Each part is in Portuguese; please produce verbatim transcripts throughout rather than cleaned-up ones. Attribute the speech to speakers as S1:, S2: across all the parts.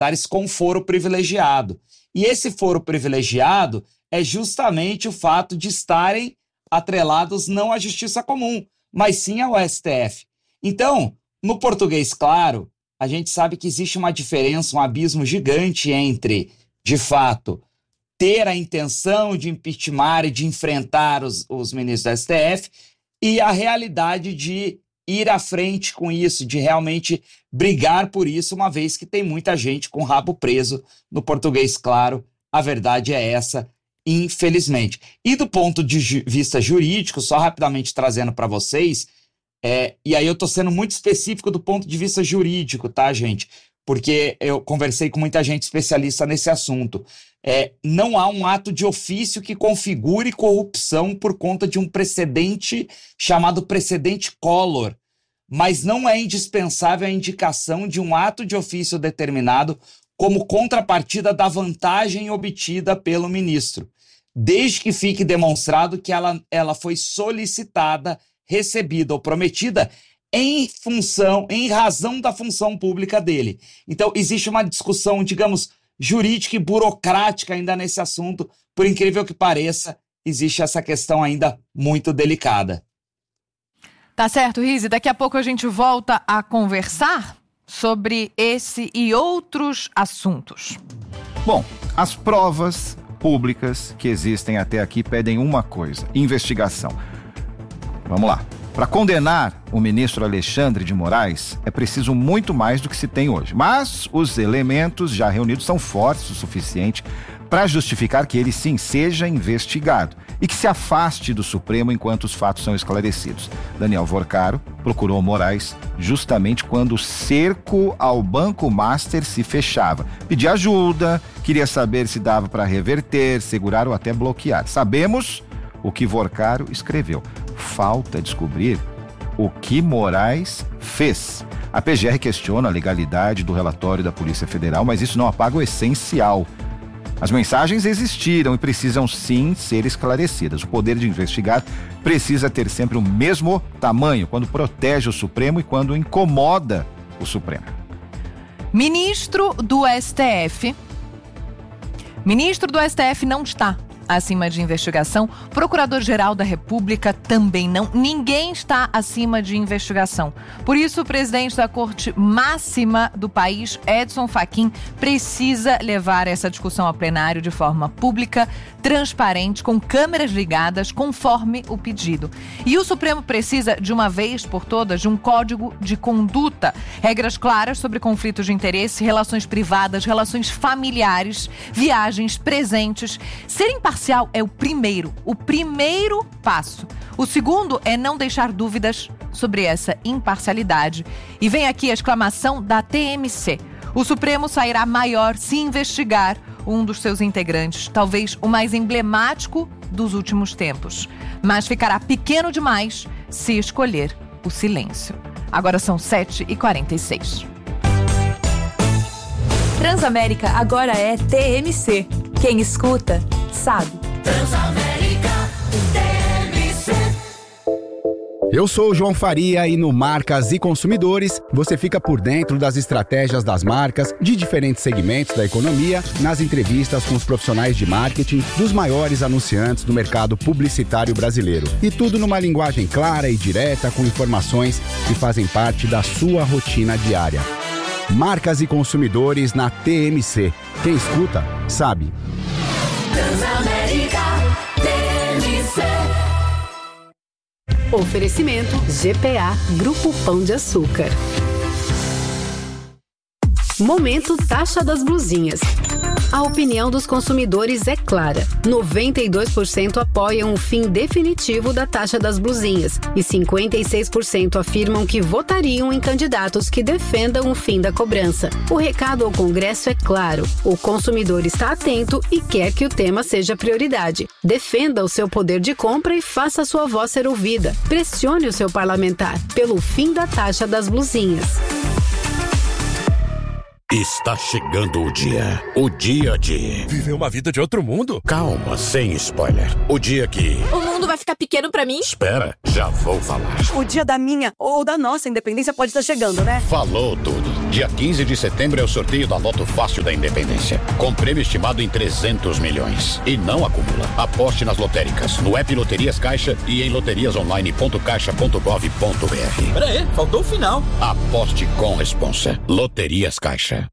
S1: parlamentares com foro privilegiado. E esse foro privilegiado é justamente o fato de estarem atrelados não à justiça comum, mas sim ao S T F. Então, no português claro, a gente sabe que existe uma diferença, um abismo gigante entre, de fato, ter a intenção de impeachment e de enfrentar os, os ministros do S T F e a realidade de ir à frente com isso, de realmente brigar por isso, uma vez que tem muita gente com o rabo preso. No português claro, a verdade é essa, infelizmente. E do ponto de ju- vista jurídico, só rapidamente trazendo para vocês, é, e aí eu estou sendo muito específico do ponto de vista jurídico, tá, gente? Porque eu conversei com muita gente especialista nesse assunto. É, não há um ato de ofício que configure corrupção por conta de um precedente chamado precedente Collor, mas não é indispensável a indicação de um ato de ofício determinado como contrapartida da vantagem obtida pelo ministro, desde que fique demonstrado que ela, ela foi solicitada, recebida ou prometida em função, em razão da função pública dele. Então, existe uma discussão, digamos, jurídica e burocrática ainda nesse assunto. Por incrível que pareça, existe essa questão ainda muito delicada.
S2: Tá certo, Rizzi. Daqui a pouco a gente volta a conversar sobre esse e outros assuntos.
S3: Bom, as provas públicas que existem até aqui pedem uma coisa: investigação. Vamos lá. Para condenar o ministro Alexandre de Moraes, é preciso muito mais do que se tem hoje. Mas os elementos já reunidos são fortes o suficiente para justificar que ele sim seja investigado e que se afaste do Supremo enquanto os fatos são esclarecidos. Daniel Vorcaro procurou Moraes justamente quando o cerco ao Banco Master se fechava. Pedia ajuda, queria saber se dava para reverter, segurar ou até bloquear. Sabemos o que Vorcaro escreveu. Falta descobrir o que Moraes fez. A P G R questiona a legalidade do relatório da Polícia Federal, mas isso não apaga o essencial. As mensagens existiram e precisam sim ser esclarecidas. O poder de investigar precisa ter sempre o mesmo tamanho quando protege o Supremo e quando incomoda o Supremo.
S2: Ministro do S T F. Ministro do S T F não está acima de investigação. Procurador-Geral da República também não. Ninguém está acima de investigação. Por isso, o presidente da Corte Máxima do país, Edson Fachin, precisa levar essa discussão ao plenário de forma pública, transparente, com câmeras ligadas, conforme o pedido. E o Supremo precisa, de uma vez por todas, de um código de conduta. Regras claras sobre conflitos de interesse, relações privadas, relações familiares, viagens, presentes. Ser imparcial é o primeiro, o primeiro passo. O segundo é não deixar dúvidas sobre essa imparcialidade. E vem aqui a exclamação da T M C. O Supremo sairá maior se investigar um dos seus integrantes, talvez o mais emblemático dos últimos tempos. Mas ficará pequeno demais se escolher o silêncio. Agora são sete e quarenta e seis.
S4: Transamérica agora é T M C. Quem escuta, sabe.
S5: Transamérica T M C.
S6: Eu sou o João Faria e no Marcas e Consumidores você fica por dentro das estratégias das marcas de diferentes segmentos da economia, nas entrevistas com os profissionais de marketing dos maiores anunciantes do mercado publicitário brasileiro. E tudo numa linguagem clara e direta, com informações que fazem parte da sua rotina diária. Marcas e Consumidores na T M C. Quem escuta, sabe.
S5: Transamérica T M C.
S7: Oferecimento G P A Grupo Pão de Açúcar. Momento Taxa das Blusinhas. A opinião dos consumidores é clara. noventa e dois por cento apoiam o fim definitivo da taxa das blusinhas e cinquenta e seis por cento afirmam que votariam em candidatos que defendam o fim da cobrança. O recado ao Congresso é claro. O consumidor está atento e quer que o tema seja prioridade. Defenda o seu poder de compra e faça a sua voz ser ouvida. Pressione o seu parlamentar pelo fim da taxa das blusinhas.
S8: Está chegando o dia. O dia de...
S9: viver uma vida de outro mundo?
S8: Calma, sem spoiler. O dia que...
S4: o mundo vai ficar pequeno pra mim?
S8: Espera, já vou falar.
S10: O dia da minha ou da nossa independência pode estar chegando, né?
S8: Falou tudo. Dia quinze de setembro é o sorteio da Loto Fácil da Independência, com prêmio estimado em trezentos milhões. E não acumula. Aposte nas lotéricas, no app Loterias Caixa e em loterias online ponto caixa ponto gov ponto br.
S9: Pera aí, faltou o final.
S8: Aposte com responsa. Loterias Caixa.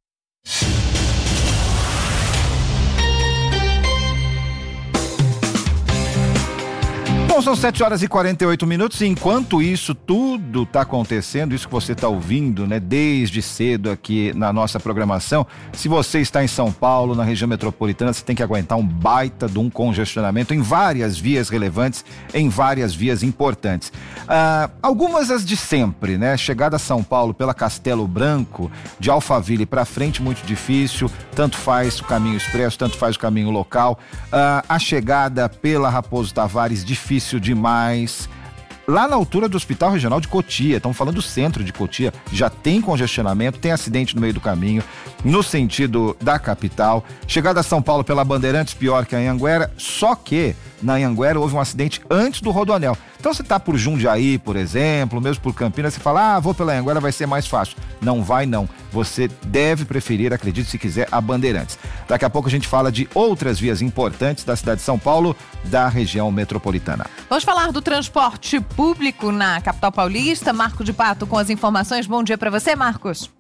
S3: Bom, são sete horas e quarenta e oito minutos, e enquanto isso tudo está acontecendo, isso que você está ouvindo, né, desde cedo aqui na nossa programação, se você está em São Paulo, na região metropolitana, você tem que aguentar um baita de um congestionamento em várias vias relevantes, em várias vias importantes. Ah, algumas as de sempre, né? Chegada a São Paulo pela Castelo Branco, de Alphaville para frente, muito difícil, tanto faz o caminho expresso, tanto faz o caminho local. Ah, a chegada pela Raposo Tavares, difícil demais. Lá na altura do Hospital Regional de Cotia, estamos falando do centro de Cotia, já tem congestionamento, tem acidente no meio do caminho, no sentido da capital. Chegada a São Paulo pela Bandeirantes, pior que a Anhanguera, só que na Anhanguera houve um acidente antes do Rodoanel. Então você está por Jundiaí, por exemplo, mesmo por Campinas, você fala, ah, vou pela Anhanguera, vai ser mais fácil. Não vai não. Você deve preferir, acredite se quiser, a Bandeirantes. Daqui a pouco a gente fala de outras vias importantes da cidade de São Paulo, da região metropolitana.
S2: Vamos falar do transporte público na capital paulista. Marco de Pato com as informações. Bom dia para você, Marcos.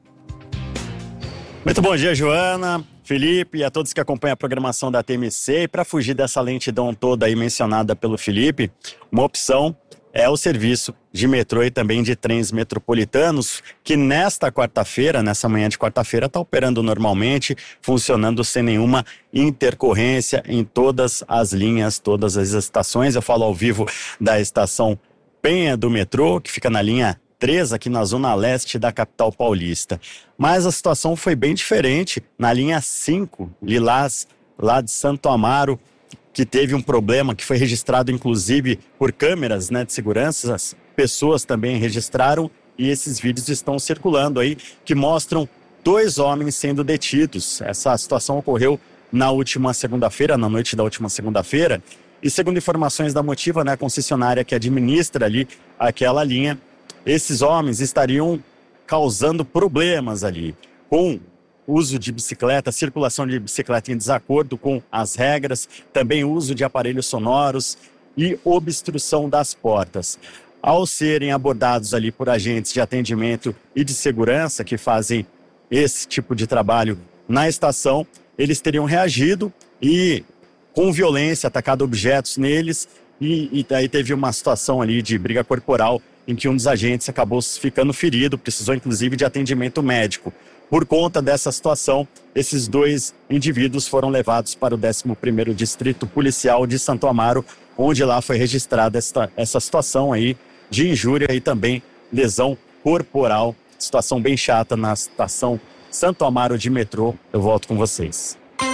S10: Muito bom dia, Joana, Felipe e a todos que acompanham a programação da T M C. E para fugir dessa lentidão toda aí mencionada pelo Felipe, uma opção é o serviço de metrô e também de trens metropolitanos, que nesta quarta-feira, nessa manhã de quarta-feira, está operando normalmente, funcionando sem nenhuma intercorrência em todas as linhas, todas as estações. Eu falo ao vivo da estação Penha do metrô, que fica na linha três, aqui na zona leste da capital paulista. Mas a situação foi bem diferente na linha cinco, Lilás, lá de Santo Amaro, que teve um problema que foi registrado inclusive por câmeras, né, de segurança. As pessoas também registraram e esses vídeos estão circulando aí, que mostram dois homens sendo detidos. Essa situação ocorreu na última segunda-feira, na noite da última segunda-feira, e segundo informações da Motiva, né, a concessionária que administra ali aquela linha, esses homens estariam causando problemas ali, com uso de bicicleta, circulação de bicicleta em desacordo com as regras, também uso de aparelhos sonoros e obstrução das portas. Ao serem abordados ali por agentes de atendimento e de segurança que fazem esse tipo de trabalho na estação, eles teriam reagido e com violência, atacado objetos neles, e, e daí teve uma situação ali de briga corporal em que um dos agentes acabou ficando ferido, precisou inclusive de atendimento médico. Por conta dessa situação, esses dois indivíduos foram levados para o décimo primeiro Distrito Policial de Santo Amaro, onde lá foi registrada esta, essa situação aí de injúria e também lesão corporal. Situação bem chata na estação Santo Amaro de metrô. Eu volto com vocês.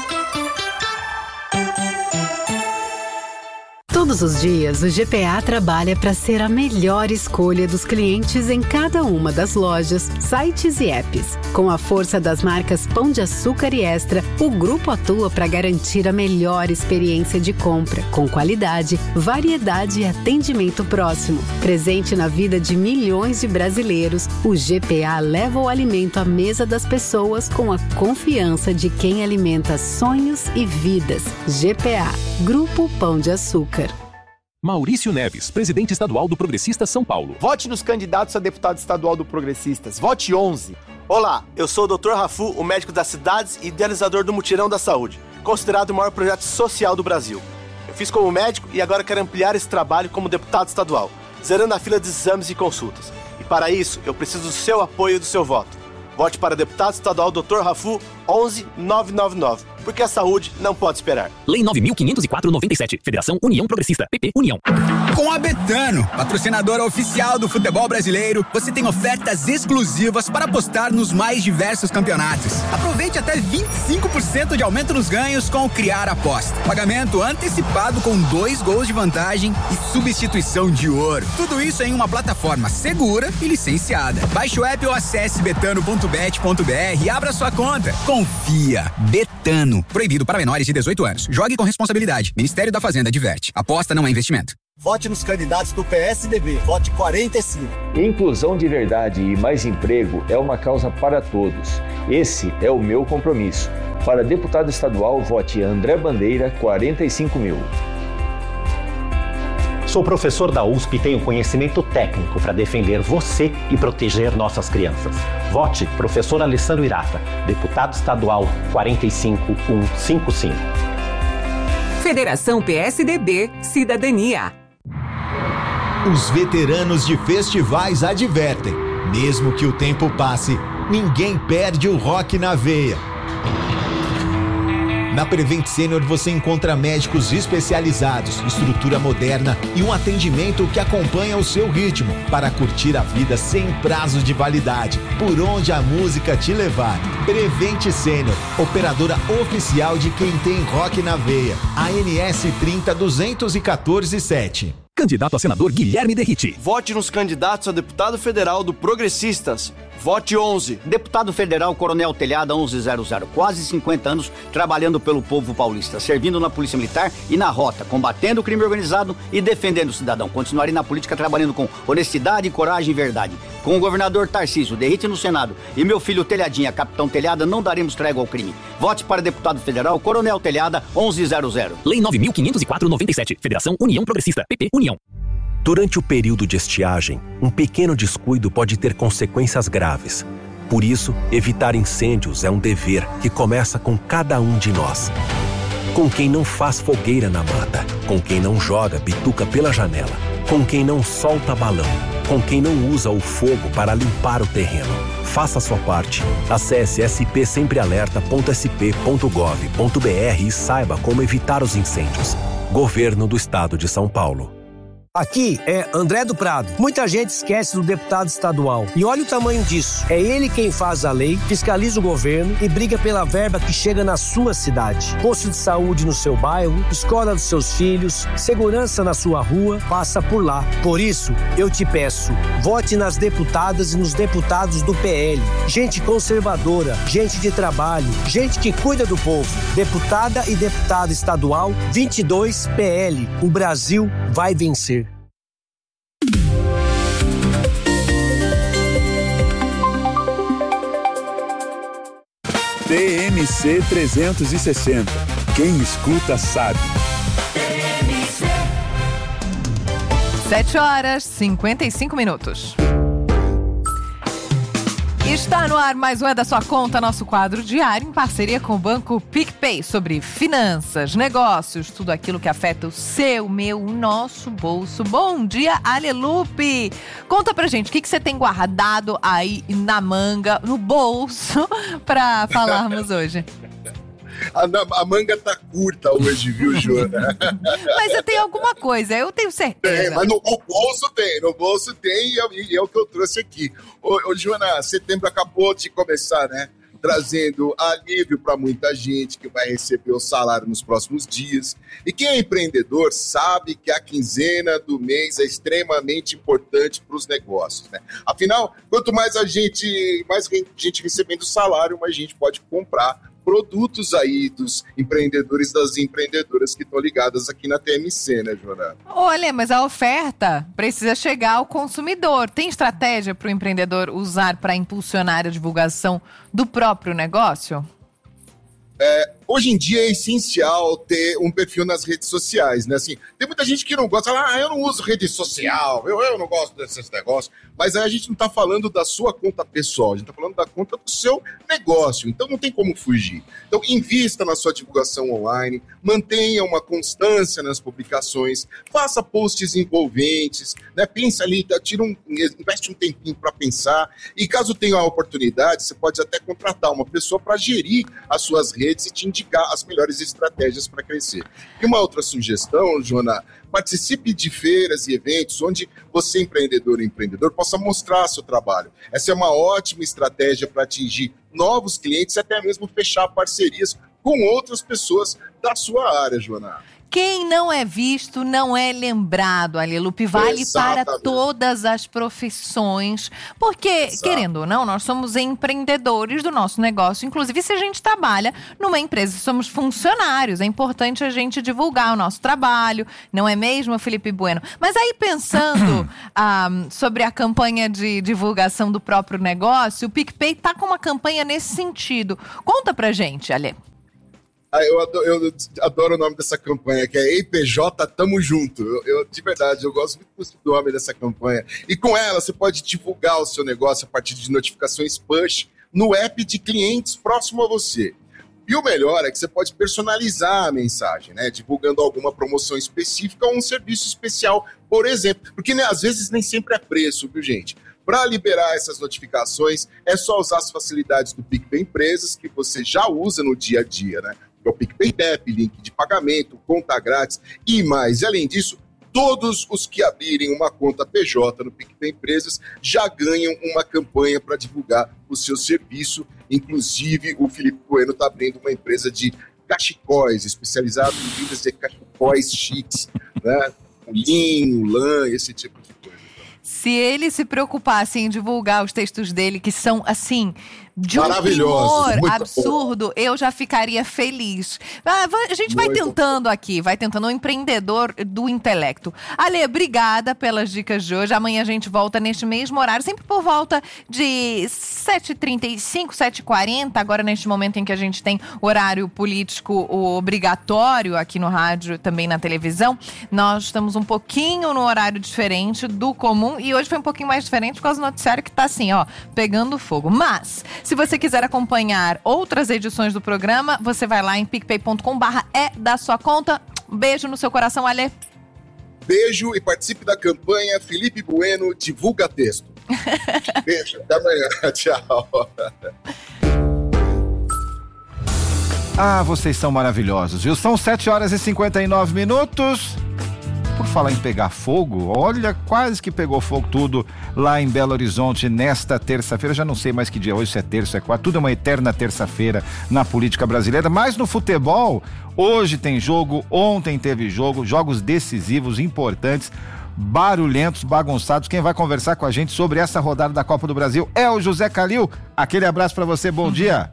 S7: Todos os dias, o G P A trabalha para ser a melhor escolha dos clientes em cada uma das lojas, sites e apps. Com a força das marcas Pão de Açúcar e Extra, o grupo atua para garantir a melhor experiência de compra, com qualidade, variedade e atendimento próximo. Presente na vida de milhões de brasileiros, o G P A leva o alimento à mesa das pessoas com a confiança de quem alimenta sonhos e vidas. G P A, Grupo Pão de Açúcar.
S11: Maurício Neves, presidente estadual do Progressistas São Paulo.
S12: Vote nos candidatos a deputado estadual do Progressistas. Vote onze. Olá, eu sou o doutor Rafu, o médico das cidades e idealizador do Mutirão da Saúde, considerado o maior projeto social do Brasil. Eu fiz como médico e agora quero ampliar esse trabalho como deputado estadual, zerando a fila de exames e consultas. E para isso, eu preciso do seu apoio e do seu voto. Vote para deputado estadual doutor Rafu onze nove nove nove, porque a saúde não pode esperar.
S11: Lei nove mil quinhentos e quatro noventa e sete, Federação União Progressista, P P União.
S6: Com a Betano, patrocinadora oficial do futebol brasileiro, você tem ofertas exclusivas para apostar nos mais diversos campeonatos. Aproveite até vinte e cinco por cento de aumento nos ganhos com o Criar Aposta. Pagamento antecipado com dois gols de vantagem e substituição de ouro. Tudo isso em uma plataforma segura e licenciada. Baixe o app ou acesse betano ponto bet ponto br e abra sua conta. Confia. Betano. Proibido para menores de dezoito anos. Jogue com responsabilidade. Ministério da Fazenda adverte. Aposta não é investimento.
S9: Vote nos candidatos do P S D B. Vote quarenta e cinco.
S13: Inclusão de verdade e mais emprego é uma causa para todos. Esse é o meu compromisso. Para deputado estadual, vote André Bandeira, quarenta e cinco mil.
S14: Sou professor da U S P e tenho conhecimento técnico para defender você e proteger nossas crianças. Vote professor Alessandro Irata, deputado estadual quarenta e cinco mil cento e cinquenta e cinco.
S15: Federação P S D B Cidadania.
S16: Os veteranos de festivais advertem, mesmo que o tempo passe, ninguém perde o rock na veia. Na Prevent Senior você encontra médicos especializados, estrutura moderna e um atendimento que acompanha o seu ritmo para curtir a vida sem prazo de validade, por onde a música te levar. Prevent Senior, operadora oficial de quem tem rock na veia. A N S trinta duzentos e quatorze sete.
S11: Candidato a senador Guilherme Derriti.
S12: Vote nos candidatos a deputado federal do Progressistas. Vote onze.
S17: Deputado Federal Coronel Telhada onze zero zero, quase cinquenta anos trabalhando pelo povo paulista, servindo na Polícia Militar e na Rota, combatendo o crime organizado e defendendo o cidadão. Continuarei na política trabalhando com honestidade, coragem e verdade. Com o governador Tarcísio, Derriti no Senado e meu filho Telhadinha, Capitão Telhada, não daremos trégua ao crime. Vote para deputado federal Coronel Telhada onze zero zero.
S11: Lei nove mil quinhentos e quatro, noventa e sete. Federação União Progressista. P P União.
S18: Durante o período de estiagem, um pequeno descuido pode ter consequências graves. Por isso, evitar incêndios é um dever que começa com cada um de nós. Com quem não faz fogueira na mata, com quem não joga bituca pela janela, com quem não solta balão, com quem não usa o fogo para limpar o terreno. Faça a sua parte. Acesse s p sempre alerta ponto s p ponto gov ponto b r e saiba como evitar os incêndios. Governo do Estado de São Paulo.
S19: Aqui é André do Prado. Muita gente esquece do deputado estadual. E olha o tamanho disso. É ele quem faz a lei, fiscaliza o governo e briga pela verba que chega na sua cidade. Posto de saúde no seu bairro, escola dos seus filhos, segurança na sua rua, passa por lá. Por isso, eu te peço, vote nas deputadas e nos deputados do P L. Gente conservadora, gente de trabalho, gente que cuida do povo. Deputada e deputado estadual, vinte e dois P L. O Brasil vai vencer.
S20: T M C trezentos e sessenta. Quem escuta sabe.
S2: sete horas e cinquenta e cinco minutos. Está no ar mais um É da Sua Conta, nosso quadro diário em parceria com o Banco PicPay sobre finanças, negócios, tudo aquilo que afeta o seu, meu, o nosso bolso. Bom dia, Alelupe! Conta pra gente, o que, que você tem guardado aí na manga, no bolso, pra falarmos hoje?
S21: A, a manga tá curta hoje, viu, Joana?
S2: Mas eu tenho alguma coisa, eu tenho certeza.
S21: Tem, mas no, no bolso tem, no bolso tem e é, e é o que eu trouxe aqui. Ô, ô, Joana, setembro acabou de começar, né? Trazendo alívio para muita gente que vai receber o salário nos próximos dias. E quem é empreendedor sabe que a quinzena do mês é extremamente importante para os negócios, né? Afinal, quanto mais a gente, mais gente recebendo salário, mais gente pode comprar produtos aí dos empreendedores, das empreendedoras que estão ligadas aqui na T M C, né, Joana?
S2: Olha, mas a oferta precisa chegar ao consumidor. Tem estratégia para o empreendedor usar para impulsionar a divulgação do próprio negócio?
S21: É, hoje em dia é essencial ter um perfil nas redes sociais, né? Assim, tem muita gente que não gosta, fala, ah, eu não uso rede social, eu, eu não gosto desses negócios, mas aí a gente não está falando da sua conta pessoal, a gente está falando da conta do seu negócio, então não tem como fugir. Então invista na sua divulgação online, mantenha uma constância nas publicações, faça posts envolventes, né? Pensa ali, tira um, investe um tempinho para pensar, e caso tenha a oportunidade, você pode até contratar uma pessoa para gerir as suas redes e te indicar as melhores estratégias para crescer. E uma outra sugestão, Joana, participe de feiras e eventos onde você, empreendedor e empreendedor, possa mostrar seu trabalho. Essa é uma ótima estratégia para atingir novos clientes e até mesmo fechar parcerias com outras pessoas da sua área, Joana.
S2: quem não é visto não é lembrado, Alelupe. Vale
S21: Exatamente.
S2: para todas as profissões, porque, Exato. querendo ou não, nós somos empreendedores do nosso negócio. Inclusive, se a gente trabalha numa empresa, somos funcionários, é importante a gente divulgar o nosso trabalho, não é mesmo, Felipe Bueno? Mas aí, pensando ah, sobre a campanha de divulgação do próprio negócio, o PicPay está com uma campanha nesse sentido. Conta pra gente, Ale.
S21: Ah, eu, adoro, eu adoro o nome dessa campanha, que é Ei P J, tamo junto. Eu, eu, de verdade, eu gosto muito do nome dessa campanha. E com ela, você pode divulgar o seu negócio a partir de notificações push no app de clientes próximo a você. E o melhor é que você pode personalizar a mensagem, né? Divulgando alguma promoção específica ou um serviço especial, por exemplo. Porque, né, às vezes nem sempre é preço, viu, gente? Para liberar essas notificações, é só usar as facilidades do PicPay Empresas, que você já usa no dia a dia, né? É o PicPay App, link de pagamento, conta grátis e mais. E além disso, todos os que abrirem uma conta P J no PicPay Empresas já ganham uma campanha para divulgar o seu serviço. Inclusive, o Felipe Bueno está abrindo uma empresa de cachecóis, especializada em vendas de cachecóis chiques, né? Linho, lã, esse tipo de coisa.
S2: Se ele se preocupasse em divulgar os textos dele, que são, assim, de um
S21: Maravilhoso,
S2: humor
S21: muito
S2: absurdo,
S21: bom.
S2: Eu já ficaria feliz. Ah, a gente vai
S21: Muito
S2: tentando aqui, vai tentando, um empreendedor do intelecto. Ale, obrigada pelas dicas de hoje. Amanhã a gente volta neste mesmo horário, sempre por volta de sete e trinta e cinco, sete e quarenta, agora neste momento em que a gente tem horário político obrigatório aqui no rádio, também na televisão. Nós estamos um pouquinho no horário diferente do comum e hoje foi um pouquinho mais diferente por causa do noticiário que tá assim, ó, pegando fogo. Mas, se você quiser acompanhar outras edições do programa, você vai lá em picpay ponto com barra é da sua conta. Beijo no seu coração, Ale.
S21: Beijo e participe da campanha Felipe Bueno Divulga Texto. Beijo, até amanhã. Tchau.
S3: Ah, vocês são maravilhosos, viu? São sete horas e cinquenta e nove minutos. Por falar em pegar fogo, olha, quase que pegou fogo tudo lá em Belo Horizonte nesta terça-feira. Já não sei mais que dia hoje, se é terça, é quarta, tudo é uma eterna terça-feira na política brasileira. Mas no futebol, hoje tem jogo, ontem teve jogo, jogos decisivos, importantes, barulhentos, bagunçados. Quem vai conversar com a gente sobre essa rodada da Copa do Brasil é o José Calil. Aquele abraço para você, bom dia.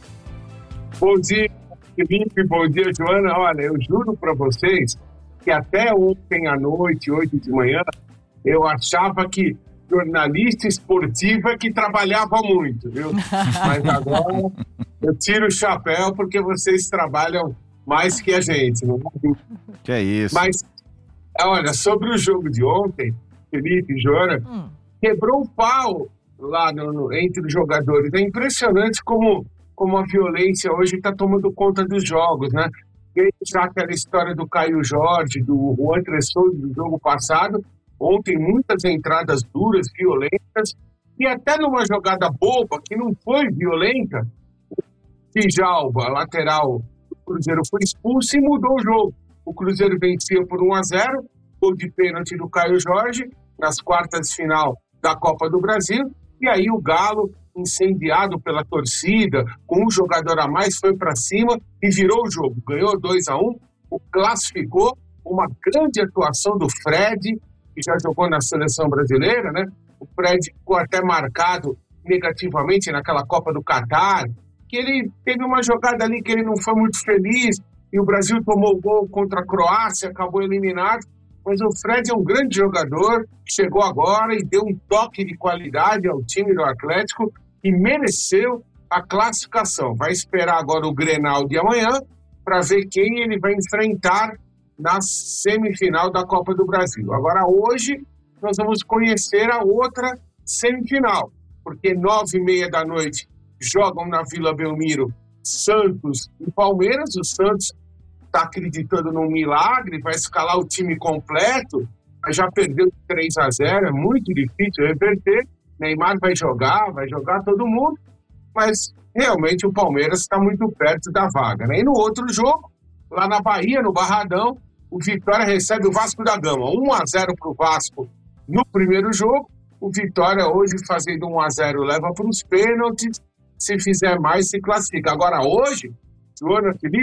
S1: Bom dia, Felipe, bom dia, Joana. Olha, eu juro para vocês que até ontem à noite, hoje de manhã, eu achava que jornalista esportiva que trabalhava muito, viu? Mas agora eu tiro o chapéu porque vocês trabalham mais que a gente, não é?
S3: Que é isso.
S1: Mas, olha, sobre o jogo de ontem, Felipe e Joana, hum. quebrou o pau lá no, no, entre os jogadores. É impressionante como, como a violência hoje está tomando conta dos jogos, né? Já aquela história do Caio Jorge, do Juan Tressor, do jogo passado, ontem muitas entradas duras, violentas, e até numa jogada boba, que não foi violenta, o Djalma, lateral do Cruzeiro, foi expulso e mudou o jogo. O Cruzeiro vencia por um a zero, gol de pênalti do Caio Jorge, nas quartas de final da Copa do Brasil, e aí o Galo, incendiado pela torcida, com um jogador a mais, foi para cima e virou o jogo. Ganhou dois a um, o classificou, uma grande atuação do Fred, que já jogou na seleção brasileira, né? O Fred ficou até marcado negativamente naquela Copa do Catar, que ele teve uma jogada ali que ele não foi muito feliz, e o Brasil tomou o gol contra a Croácia, acabou eliminado, mas o Fred é um grande jogador, chegou agora e deu um toque de qualidade ao time do Atlético e mereceu a classificação. Vai esperar agora o Grenal de amanhã para ver quem ele vai enfrentar na semifinal da Copa do Brasil. Agora, hoje, nós vamos conhecer a outra semifinal, porque nove e meia da noite jogam na Vila Belmiro Santos e Palmeiras. O Santos está acreditando num milagre, vai escalar o time completo, mas já perdeu três a zero, é muito difícil reverter. Neymar vai jogar, vai jogar todo mundo, mas realmente o Palmeiras está muito perto da vaga, né? E no outro jogo, lá na Bahia, no Barradão, o Vitória recebe o Vasco da Gama, um a zero para o Vasco no primeiro jogo. O Vitória hoje fazendo um a zero leva para os pênaltis, se fizer mais se classifica. Agora hoje, Joana, Felipe,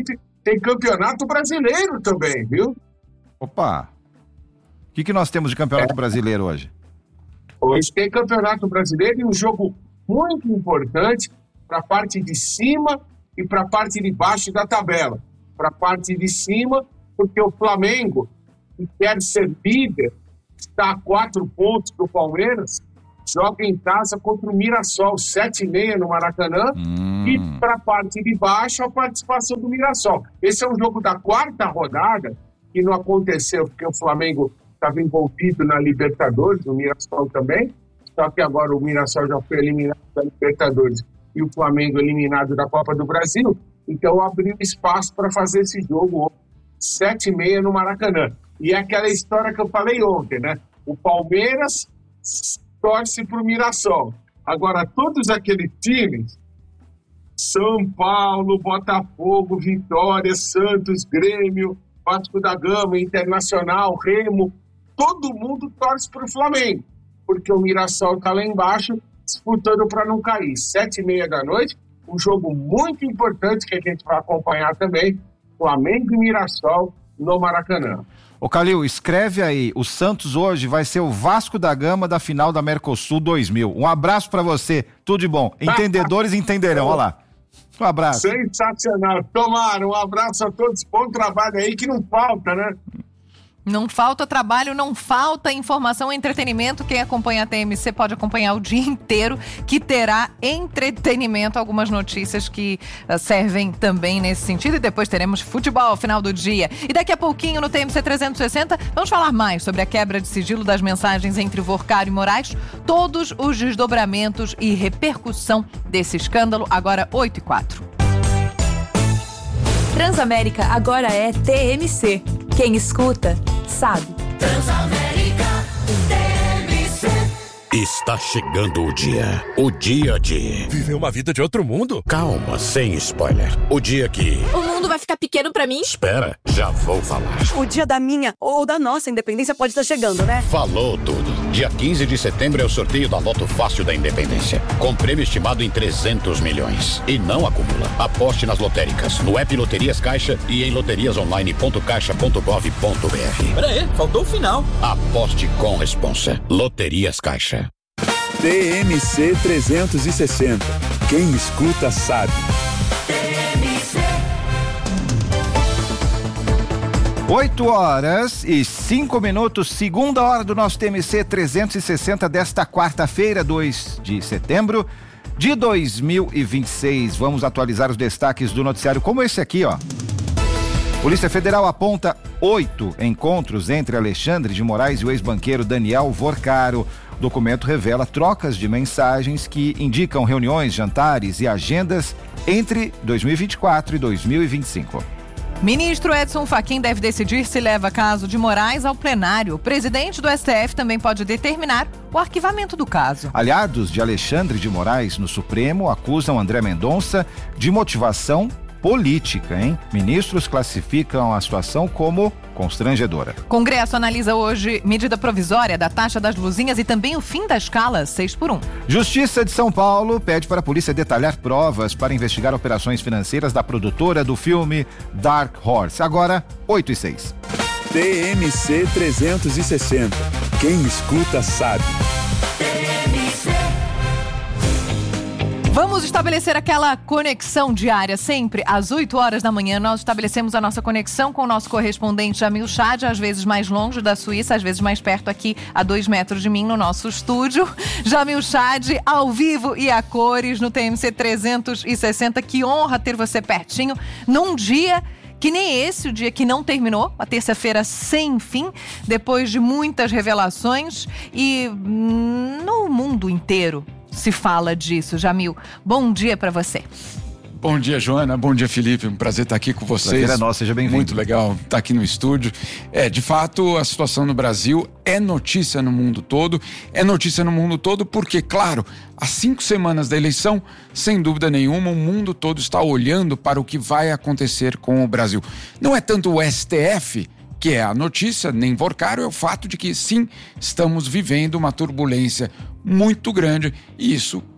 S1: tem campeonato brasileiro também, viu?
S3: Opa! O que, que nós temos de campeonato é. brasileiro hoje?
S1: Hoje tem campeonato brasileiro e um jogo muito importante para a parte de cima e para a parte de baixo da tabela. Para a parte de cima, porque o Flamengo, que quer ser líder, está a quatro pontos do Palmeiras, joga em casa contra o Mirassol, sete e meia no Maracanã, hum. e para a parte de baixo, a participação do Mirassol. Esse é um jogo da quarta rodada, que não aconteceu porque o Flamengo estava envolvido na Libertadores, o Mirassol também, só que agora o Mirassol já foi eliminado da Libertadores e o Flamengo eliminado da Copa do Brasil, então abriu espaço para fazer esse jogo sete e meia no Maracanã. E é aquela história que eu falei ontem, né? O Palmeiras torce para o Mirassol. Agora, todos aqueles times, São Paulo, Botafogo, Vitória, Santos, Grêmio, Vasco da Gama, Internacional, Remo, todo mundo torce para o Flamengo, porque o Mirassol está lá embaixo disputando para não cair. Sete e meia da noite, um jogo muito importante que a gente vai acompanhar também, Flamengo e Mirassol no Maracanã.
S3: Ô Calil, escreve aí, o Santos hoje vai ser o Vasco da Gama da final da Mercosul dois mil. Um abraço para você, tudo de bom. Entendedores entenderão, olha lá. Um abraço.
S1: Sensacional. Tomara, um abraço a todos, bom trabalho aí que não falta, né?
S2: Não falta trabalho, não falta informação, entretenimento. Quem acompanha a T M C pode acompanhar o dia inteiro, que terá entretenimento, algumas notícias que uh, servem também nesse sentido. E depois teremos futebol ao final do dia. E daqui a pouquinho no T M C trezentos e sessenta vamos falar mais sobre a quebra de sigilo das mensagens entre Vorcaro e Moraes, todos os desdobramentos e repercussão desse escândalo, agora oito e quatro.
S4: Transamérica agora é T M C. Quem escuta, sabe.
S8: Transamérica, T M C. Está chegando o dia. O dia de...
S11: viver uma vida de outro mundo?
S8: Calma, sem spoiler. O dia que...
S5: o mundo vai ficar pequeno pra mim?
S8: Espera, já vou falar.
S5: O dia da minha ou da nossa independência pode estar chegando, né?
S8: Falou tudo. Dia quinze de setembro é o sorteio da Loto Fácil da Independência. Com prêmio estimado em trezentos milhões. E não acumula. Aposte nas lotéricas, no app Loterias Caixa e em loterias online ponto caixa ponto gov ponto br.
S22: Pera aí, faltou o final.
S8: Aposte com responsa. Loterias Caixa.
S20: T M C trezentos e sessenta. Quem escuta sabe.
S3: oito horas e cinco minutos, segunda hora do nosso T M C trezentos e sessenta desta quarta-feira, dois de setembro de dois mil e vinte e seis. Vamos atualizar os destaques do noticiário, como esse aqui, ó. Polícia Federal aponta oito encontros entre Alexandre de Moraes e o ex-banqueiro Daniel Vorcaro. O documento revela trocas de mensagens que indicam reuniões, jantares e agendas entre dois mil e vinte e quatro e dois mil e vinte e cinco.
S2: Ministro Edson Fachin deve decidir se leva caso de Moraes ao plenário. O presidente do S T F também pode determinar o arquivamento do caso.
S3: Aliados de Alexandre de Moraes no Supremo acusam André Mendonça de motivação política, hein? Ministros classificam a situação como constrangedora.
S2: Congresso analisa hoje medida provisória da taxa das luzinhas e também o fim da escala seis por um.
S3: Justiça de São Paulo pede para a polícia detalhar provas para investigar operações financeiras da produtora do filme Dark Horse. Agora, oito e seis.
S20: T M C trezentos e sessenta. Quem escuta sabe.
S2: Vamos estabelecer aquela conexão diária, sempre às oito horas da manhã. Nós estabelecemos a nossa conexão com o nosso correspondente Jamil Chad, às vezes mais longe da Suíça, às vezes mais perto aqui, a dois metros de mim, no nosso estúdio. Jamil Chad, ao vivo e a cores, no T M C trezentos e sessenta. Que honra ter você pertinho num dia que nem esse, o dia que não terminou, a terça-feira sem fim, depois de muitas revelações e no mundo inteiro se fala disso. Jamil, bom dia para você.
S23: Bom dia, Joana. Bom dia, Felipe. Um prazer estar aqui com vocês.
S3: Prazer é nosso, seja bem-vindo.
S23: Muito legal estar aqui no estúdio. É, de fato, a situação no Brasil é notícia no mundo todo. É notícia no mundo todo porque, claro, há cinco semanas da eleição, sem dúvida nenhuma, o mundo todo está olhando para o que vai acontecer com o Brasil. Não é tanto o S T F que é a notícia, nem Vorcaro, é o fato de que, sim, estamos vivendo uma turbulência muito grande e isso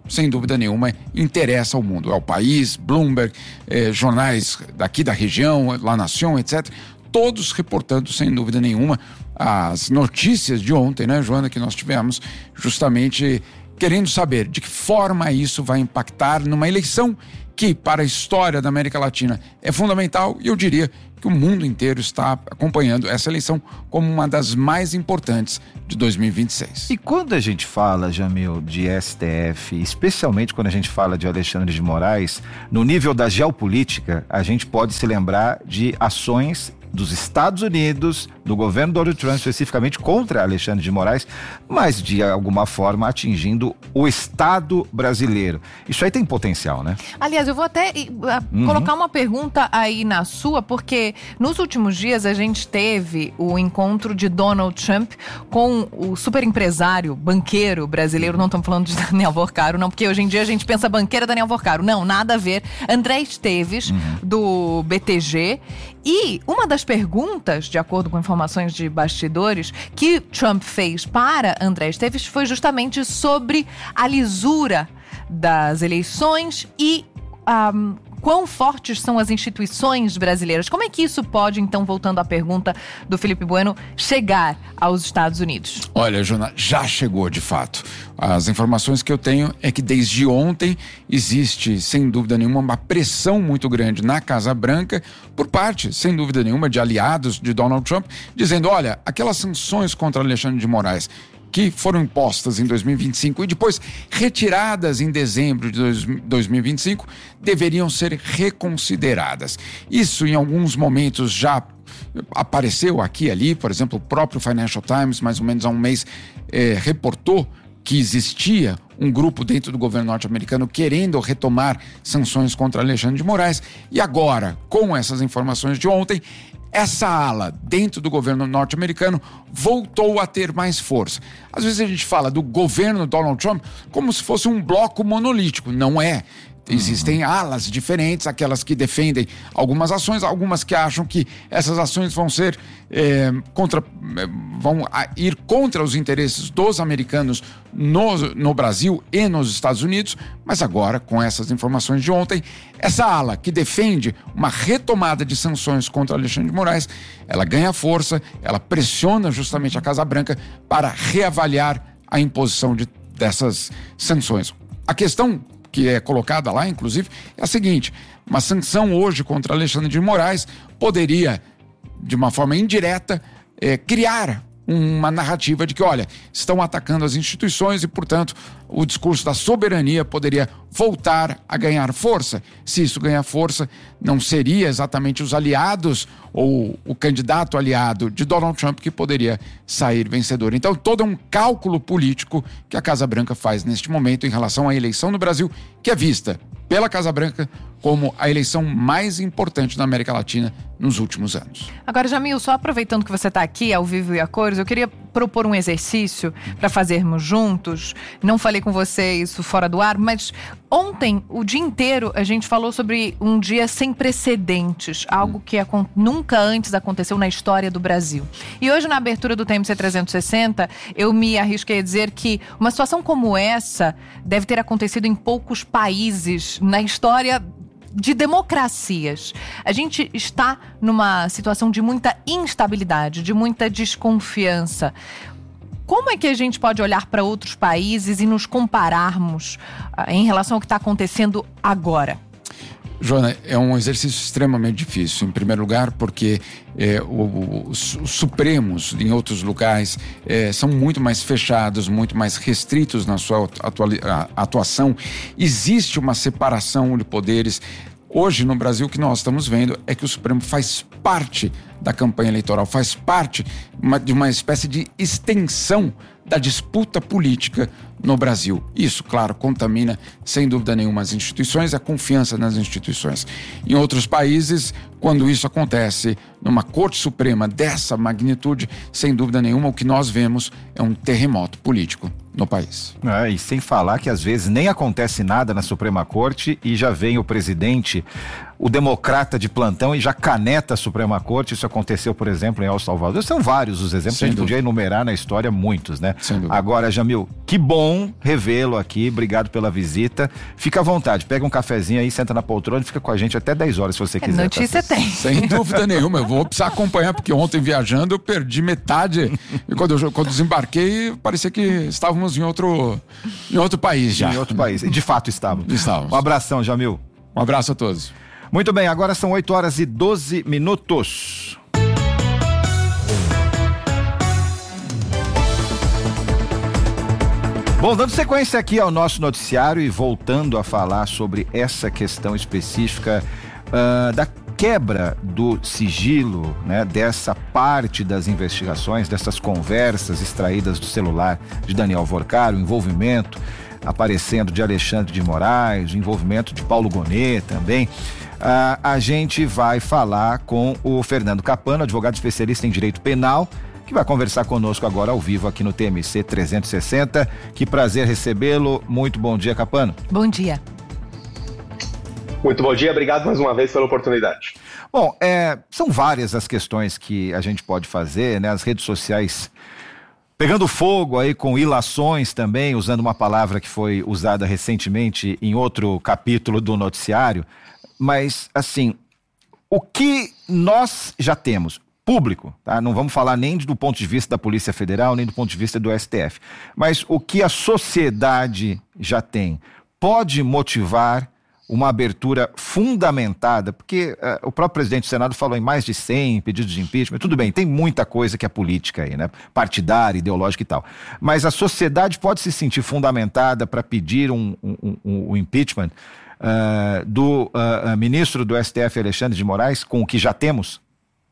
S23: sem dúvida nenhuma, interessa ao mundo. É o País, Bloomberg, eh, jornais daqui da região, La Nación, etcétera, todos reportando, sem dúvida nenhuma, as notícias de ontem, né, Joana, que nós tivemos, justamente querendo saber de que forma isso vai impactar numa eleição que, para a história da América Latina, é fundamental, e eu diria que o mundo inteiro está acompanhando essa eleição como uma das mais importantes de dois mil e vinte e seis.
S3: E quando a gente fala, Jamil, de S T F, especialmente quando a gente fala de Alexandre de Moraes, no nível da geopolítica, a gente pode se lembrar de ações dos Estados Unidos, do governo Donald Trump, especificamente contra Alexandre de Moraes, mas de alguma forma atingindo o Estado brasileiro. Isso aí tem potencial, né?
S2: Aliás, eu vou até uh, uhum. colocar uma pergunta aí na sua, porque nos últimos dias a gente teve o encontro de Donald Trump com o super empresário, banqueiro brasileiro, não estamos falando de Daniel Vorcaro, não, porque hoje em dia a gente pensa banqueira Daniel Vorcaro, não, nada a ver, André Esteves, uhum. do B T G, e uma das perguntas, de acordo com informações de bastidores, que Trump fez para André Esteves foi justamente sobre a lisura das eleições e um, quão fortes são as instituições brasileiras. Como é que isso pode, então, voltando à pergunta do Felipe Bueno, chegar aos Estados Unidos?
S23: Olha, Jona, já chegou de fato. As informações que eu tenho é que desde ontem existe, sem dúvida nenhuma, uma pressão muito grande na Casa Branca por parte, sem dúvida nenhuma, de aliados de Donald Trump, dizendo, olha, aquelas sanções contra Alexandre de Moraes que foram impostas em dois mil e vinte e cinco e depois retiradas em dezembro de dois mil e vinte e cinco deveriam ser reconsideradas. Isso em alguns momentos já apareceu aqui e ali, por exemplo, o próprio Financial Times, mais ou menos há um mês, eh, reportou que existia um grupo dentro do governo norte-americano querendo retomar sanções contra Alexandre de Moraes, e agora, com essas informações de ontem, essa ala dentro do governo norte-americano voltou a ter mais força. Às vezes a gente fala do governo Donald Trump como se fosse um bloco monolítico. Não é. Existem alas diferentes, aquelas que defendem algumas ações, algumas que acham que essas ações vão ser é, contra, vão ir contra os interesses dos americanos no, no Brasil e nos Estados Unidos, mas agora, com essas informações de ontem, essa ala que defende uma retomada de sanções contra Alexandre de Moraes, ela ganha força, ela pressiona justamente a Casa Branca para reavaliar a imposição de, dessas sanções. A questão que é colocada lá, inclusive, é a seguinte: uma sanção hoje contra Alexandre de Moraes poderia, de uma forma indireta, é, criar uma narrativa de que, olha, estão atacando as instituições e, portanto, o discurso da soberania poderia voltar a ganhar força. Se isso ganhar força, não seria exatamente os aliados ou o candidato aliado de Donald Trump que poderia sair vencedor. Então, todo um cálculo político que a Casa Branca faz neste momento em relação à eleição no Brasil, que é vista pela Casa Branca como a eleição mais importante na América Latina nos últimos anos.
S2: Agora, Jamil, só aproveitando que você está aqui ao vivo e a cores, eu queria propor um exercício para fazermos juntos. Não falei com você isso fora do ar, mas ontem, o dia inteiro, a gente falou sobre um dia sem precedentes, algo que nunca antes aconteceu na história do Brasil. E hoje, na abertura do T M C trezentos e sessenta, eu me arrisquei a dizer que uma situação como essa deve ter acontecido em poucos países na história de democracias. A gente está numa situação de muita instabilidade, de muita desconfiança. Como é que a gente pode olhar para outros países e nos compararmos uh, em relação ao que está acontecendo agora?
S23: Joana, é um exercício extremamente difícil, em primeiro lugar porque é, o, os, os Supremos em outros lugares é, são muito mais fechados, muito mais restritos na sua atuali, atuação. Existe uma separação de poderes. Hoje no Brasil o que nós estamos vendo é que o Supremo faz parte da campanha eleitoral, faz parte uma, de uma espécie de extensão da disputa política no Brasil. Isso, claro, contamina sem dúvida nenhuma as instituições, a confiança nas instituições. Em outros países, quando isso acontece numa Corte Suprema dessa magnitude, sem dúvida nenhuma, o que nós vemos é um terremoto político no país.
S3: É, e sem falar que às vezes nem acontece nada na Suprema Corte e já vem o presidente o democrata de plantão e já caneta a Suprema Corte. Isso aconteceu, por exemplo, em El Salvador. São vários os exemplos, a gente podia enumerar na história muitos, né? Agora, Jamil, que bom revê-lo aqui, obrigado pela visita. Fica à vontade, pega um cafezinho aí, senta na poltrona e fica com a gente até dez horas, se você quiser.
S2: Notícia
S3: tá?
S2: tem.
S23: Sem dúvida nenhuma, eu vou precisar acompanhar, porque ontem viajando eu perdi metade, e quando eu quando desembarquei, parecia que estávamos em outro, em outro país já.
S3: Em outro país, e de fato estávamos.
S23: Estávamos.
S3: Um abração, Jamil.
S23: Um abraço a todos.
S3: Muito bem, agora são oito horas e doze minutos. Bom, dando sequência aqui ao nosso noticiário e voltando a falar sobre essa questão específica uh, da quebra do sigilo, né, dessa parte das investigações, dessas conversas extraídas do celular de Daniel Vorcaro, o envolvimento aparecendo de Alexandre de Moraes, o envolvimento de Paulo Gonet também. Uh, a gente vai falar com o Fernando Capano, advogado especialista em direito penal, que vai conversar conosco agora ao vivo aqui no T M C trezentos e sessenta. Que prazer recebê-lo. Muito bom dia, Capano.
S2: Bom dia.
S7: Muito bom dia, obrigado mais uma vez pela oportunidade.
S3: Bom, é, são várias as questões que a gente pode fazer, né? As redes sociais pegando fogo aí com ilações também, usando uma palavra que foi usada recentemente em outro capítulo do noticiário. Mas, assim, o que nós já temos, público, tá? Não vamos falar nem do ponto de vista da Polícia Federal, nem do ponto de vista do S T F, mas o que a sociedade já tem, pode motivar uma abertura fundamentada, porque uh, o próprio presidente do Senado falou em mais de cem pedidos de impeachment, tudo bem, tem muita coisa que é política aí, né? Partidária, ideológica e tal, mas a sociedade pode se sentir fundamentada para pedir um, um, um, um impeachment Uh, do uh, uh, ministro do S T F, Alexandre de Moraes, com o que já temos?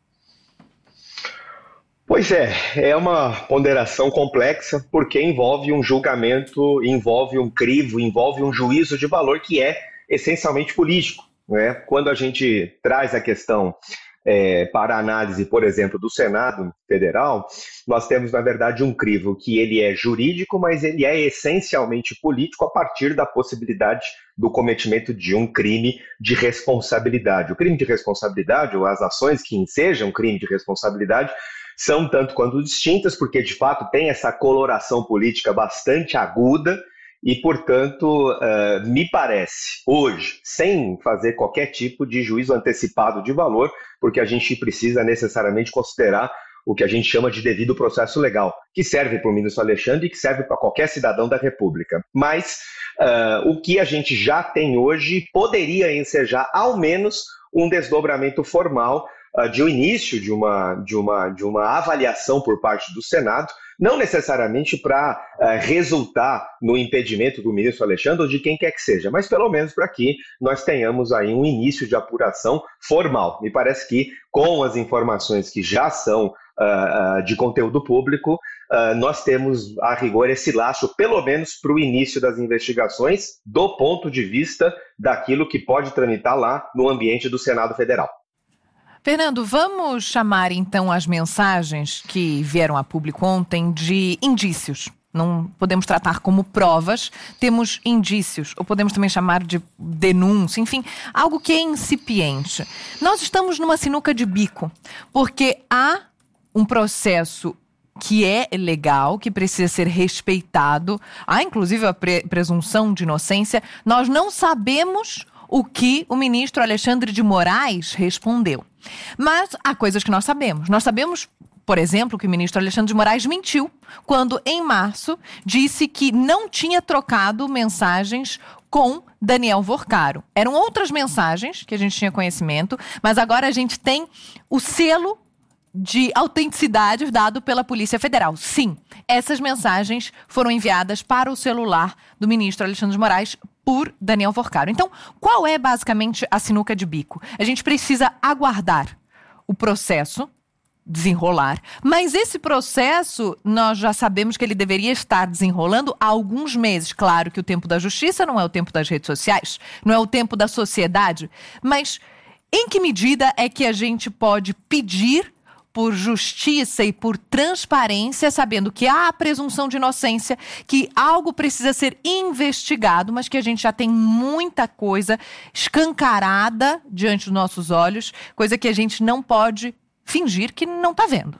S7: Pois é, é uma ponderação complexa, porque envolve um julgamento, envolve um crivo, envolve um juízo de valor que é essencialmente político, né? Quando a gente traz a questão é, para análise, por exemplo, do Senado Federal, nós temos, na verdade, um crivo que ele é jurídico, mas ele é essencialmente político a partir da possibilidade do cometimento de um crime de responsabilidade. O crime de responsabilidade, ou as ações que ensejam crime de responsabilidade, são tanto quanto distintas, porque, de fato, tem essa coloração política bastante aguda, e, portanto, uh, me parece, hoje, sem fazer qualquer tipo de juízo antecipado de valor, porque a gente precisa necessariamente considerar o que a gente chama de devido processo legal, que serve para o ministro Alexandre e que serve para qualquer cidadão da República. Mas uh, o que a gente já tem hoje poderia ensejar, ao menos, um desdobramento formal uh, de um início de uma, de, uma, de uma avaliação por parte do Senado, não necessariamente para uh, resultar no impedimento do ministro Alexandre ou de quem quer que seja, mas pelo menos para que nós tenhamos aí um início de apuração formal. Me parece que com as informações que já são uh, uh, de conteúdo público, uh, nós temos a rigor esse laço, pelo menos para o início das investigações, do ponto de vista daquilo que pode tramitar lá no ambiente do Senado Federal.
S2: Fernando, vamos chamar então as mensagens que vieram a público ontem de indícios. Não podemos tratar como provas, temos indícios, ou podemos também chamar de denúncia, enfim, algo que é incipiente. Nós estamos numa sinuca de bico, porque há um processo que é legal, que precisa ser respeitado, há inclusive a pre- presunção de inocência. Nós não sabemos o que o ministro Alexandre de Moraes respondeu. Mas há coisas que nós sabemos. Nós sabemos, por exemplo, que o ministro Alexandre de Moraes mentiu quando, em março, disse que não tinha trocado mensagens com Daniel Vorcaro. Eram outras mensagens que a gente tinha conhecimento, mas agora a gente tem o selo de autenticidade dado pela Polícia Federal. Sim, essas mensagens foram enviadas para o celular do ministro Alexandre de Moraes por Daniel Vorcaro. Então, qual é basicamente a sinuca de bico? A gente precisa aguardar o processo desenrolar, mas esse processo nós já sabemos que ele deveria estar desenrolando há alguns meses. Claro que o tempo da justiça não é o tempo das redes sociais, não é o tempo da sociedade, mas em que medida é que a gente pode pedir por justiça e por transparência, sabendo que há a presunção de inocência, que algo precisa ser investigado, mas que a gente já tem muita coisa escancarada diante dos nossos olhos, coisa que a gente não pode fingir que não está vendo.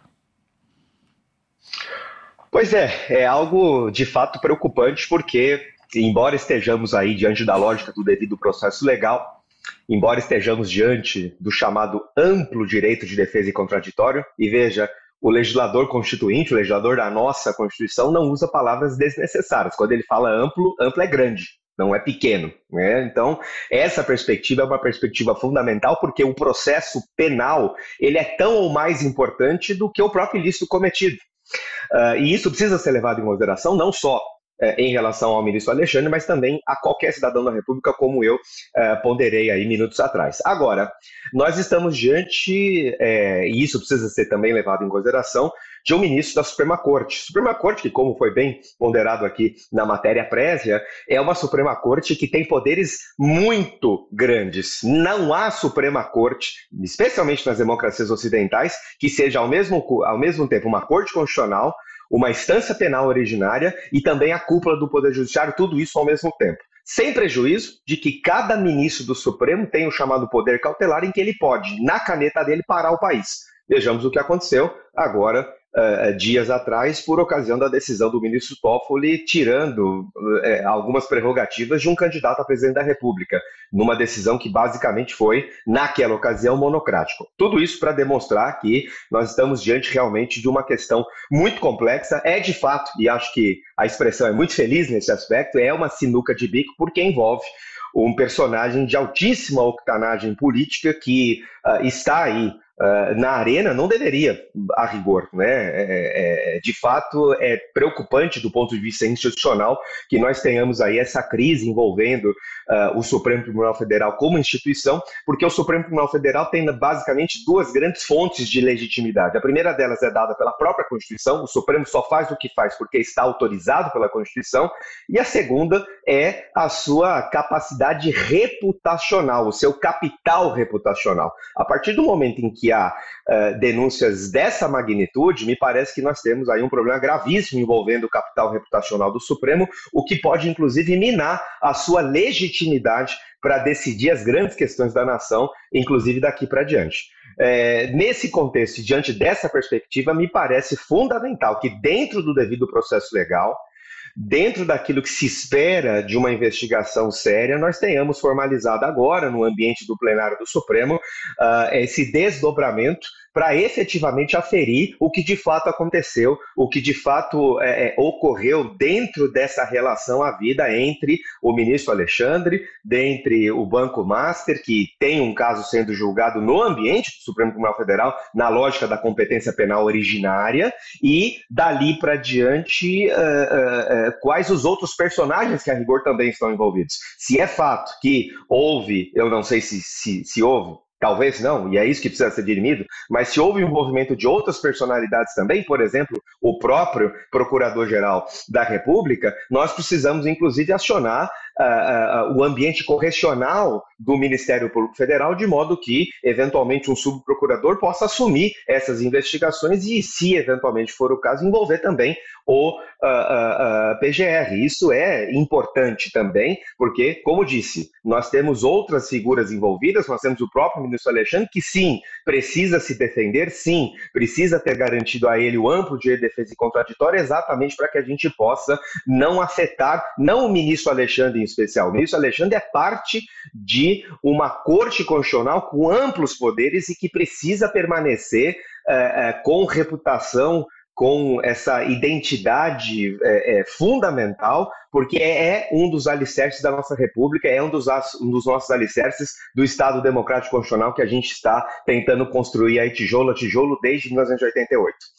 S7: Pois é, é algo de fato preocupante, porque, embora estejamos aí diante da lógica do devido processo legal, embora estejamos diante do chamado amplo direito de defesa e contraditório, e veja, o legislador constituinte, o legislador da nossa Constituição, não usa palavras desnecessárias. Quando ele fala amplo, amplo é grande, não é pequeno, né? Então, essa perspectiva é uma perspectiva fundamental, porque o processo penal ele é tão ou mais importante do que o próprio ilícito cometido. Uh, e isso precisa ser levado em consideração, não só uh, em relação ao ministro Alexandre, mas também a qualquer cidadão da República, como eu uh, ponderei aí minutos atrás. Agora, nós estamos diante, uh, e isso precisa ser também levado em consideração, de um ministro da Suprema Corte. Suprema Corte, que como foi bem ponderado aqui na matéria prévia, é uma Suprema Corte que tem poderes muito grandes. Não há Suprema Corte, especialmente nas democracias ocidentais, que seja ao mesmo, ao mesmo tempo uma Corte Constitucional, uma instância penal originária e também a cúpula do Poder Judiciário, tudo isso ao mesmo tempo. Sem prejuízo de que cada ministro do Supremo tem o chamado poder cautelar em que ele pode, na caneta dele, parar o país. Vejamos o que aconteceu agora, Uh, dias atrás, por ocasião da decisão do ministro Toffoli, tirando uh, algumas prerrogativas de um candidato a presidente da República, numa decisão que basicamente foi, naquela ocasião, monocrática. Tudo isso para demonstrar que nós estamos diante realmente de uma questão muito complexa, é de fato, e acho que a expressão é muito feliz nesse aspecto, é uma sinuca de bico, porque envolve um personagem de altíssima octanagem política que uh, está aí Uh, na arena, não deveria, a rigor, né? É, é, de fato, é preocupante do ponto de vista institucional que nós tenhamos aí essa crise envolvendo uh, o Supremo Tribunal Federal como instituição, porque o Supremo Tribunal Federal tem basicamente duas grandes fontes de legitimidade. A primeira delas é dada pela própria Constituição, o Supremo só faz o que faz porque está autorizado pela Constituição, e a segunda é a sua capacidade reputacional, o seu capital reputacional. A partir do momento em que há uh, denúncias dessa magnitude, me parece que nós temos aí um problema gravíssimo envolvendo o capital reputacional do Supremo, o que pode inclusive minar a sua legitimidade para decidir as grandes questões da nação, inclusive daqui para diante. É, nesse contexto, diante dessa perspectiva, me parece fundamental que dentro do devido processo legal, dentro daquilo que se espera de uma investigação séria, nós tenhamos formalizado agora, no ambiente do plenário do Supremo, uh, esse desdobramento para efetivamente aferir o que de fato aconteceu, o que de fato é, ocorreu dentro dessa relação havida entre o ministro Alexandre, dentre o Banco Master, que tem um caso sendo julgado no ambiente do Supremo Tribunal Federal, na lógica da competência penal originária, e dali para diante, uh, uh, uh, quais os outros personagens que a rigor também estão envolvidos. Se é fato que houve, eu não sei se, se, se houve, talvez não, e é isso que precisa ser dirimido, mas se houve o envolvimento de outras personalidades também, por exemplo, o próprio Procurador-Geral da República, nós precisamos, inclusive, acionar uh, uh, o ambiente correcional do Ministério Público Federal, de modo que, eventualmente, um subprocurador possa assumir essas investigações e, se eventualmente for o caso, envolver também o uh, uh, uh, P G R. Isso é importante também, porque, como disse, nós temos outras figuras envolvidas, nós temos o próprio ministro Alexandre, que sim, precisa se defender, sim, precisa ter garantido a ele o amplo direito de defesa e contraditório, exatamente para que a gente possa não afetar, não o ministro Alexandre em especial, o ministro Alexandre é parte de uma corte constitucional com amplos poderes e que precisa permanecer é, é, com reputação, com essa identidade é, é, fundamental, porque é um dos alicerces da nossa República, é um dos, um dos nossos alicerces do Estado Democrático Constitucional que a gente está tentando construir aí tijolo a tijolo desde mil novecentos e oitenta e oito.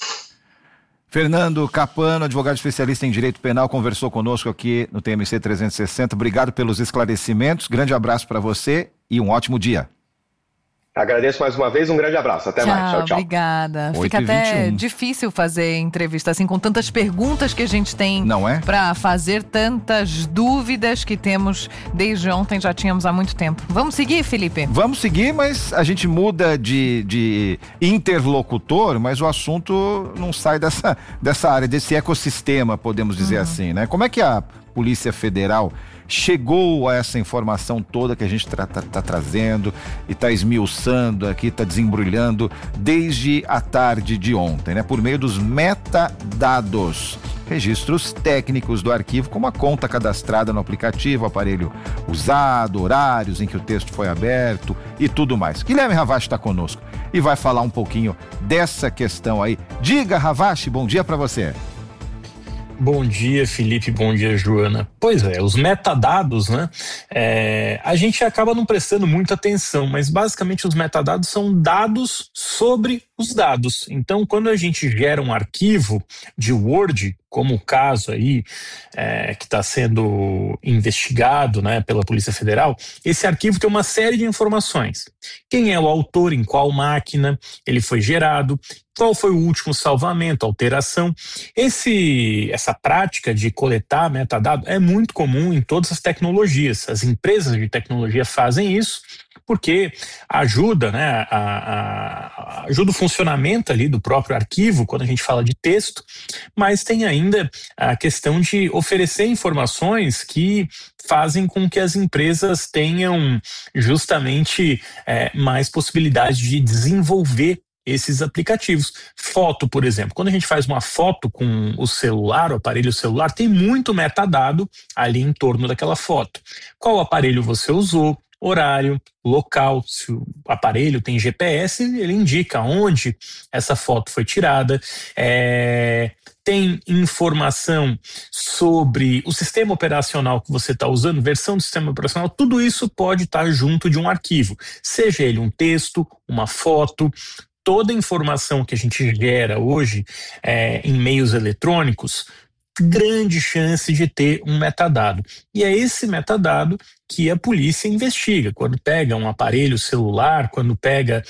S3: Fernando Capano, advogado especialista em Direito Penal, conversou conosco aqui no T M C trezentos e sessenta. Obrigado pelos esclarecimentos, grande abraço para você e um ótimo dia.
S7: Agradeço mais uma vez, um grande abraço. Até
S2: tchau,
S7: mais. Tchau, tchau.
S2: Obrigada. Fica até difícil fazer entrevista assim, com tantas perguntas que a gente tem
S3: Não é?
S2: para fazer, tantas dúvidas que temos desde ontem, já tínhamos há muito tempo. Vamos seguir, Felipe?
S3: Vamos seguir, mas a gente muda de, de interlocutor, mas o assunto não sai dessa, dessa área, desse ecossistema, podemos dizer uhum. assim, né? Como é que a Polícia Federal chegou a essa informação toda que a gente está tá, tá trazendo e está esmiuçando aqui, está desembrulhando desde a tarde de ontem, né? Por meio dos metadados, registros técnicos do arquivo, como a conta cadastrada no aplicativo, aparelho usado, horários em que o texto foi aberto e tudo mais. Guilherme Ravache está conosco e vai falar um pouquinho dessa questão aí. Diga, Ravache, bom dia para você.
S6: Bom dia, Felipe, bom dia, Joana. Pois é, os metadados, né? É, a gente acaba não prestando muita atenção, mas basicamente os metadados são dados sobre os dados. Então, quando a gente gera um arquivo de Word, como o caso aí é, que está sendo investigado, né, pela Polícia Federal, esse arquivo tem uma série de informações. Quem é o autor, em qual máquina ele foi gerado, qual foi o último salvamento, alteração. Esse, essa prática de coletar metadado é muito comum em todas as tecnologias. As empresas de tecnologia fazem isso porque ajuda, né, a, a, ajuda o funcionamento ali do próprio arquivo quando a gente fala de texto, mas tem ainda a questão de oferecer informações que fazem com que as empresas tenham justamente é, mais possibilidade de desenvolver esses aplicativos. Foto, por exemplo, quando a gente faz uma foto com o celular, o aparelho celular, tem muito metadado ali em torno daquela foto. Qual aparelho você usou, horário, local, se o aparelho tem G P S, ele indica onde essa foto foi tirada, é, tem informação sobre o sistema operacional que você está usando, versão do sistema operacional, tudo isso pode estar junto de um arquivo, seja ele um texto, uma foto. Toda a informação que a gente gera hoje é, em meios eletrônicos, grande chance de ter um metadado. E é esse metadado que a polícia investiga. Quando pega um aparelho celular, quando pega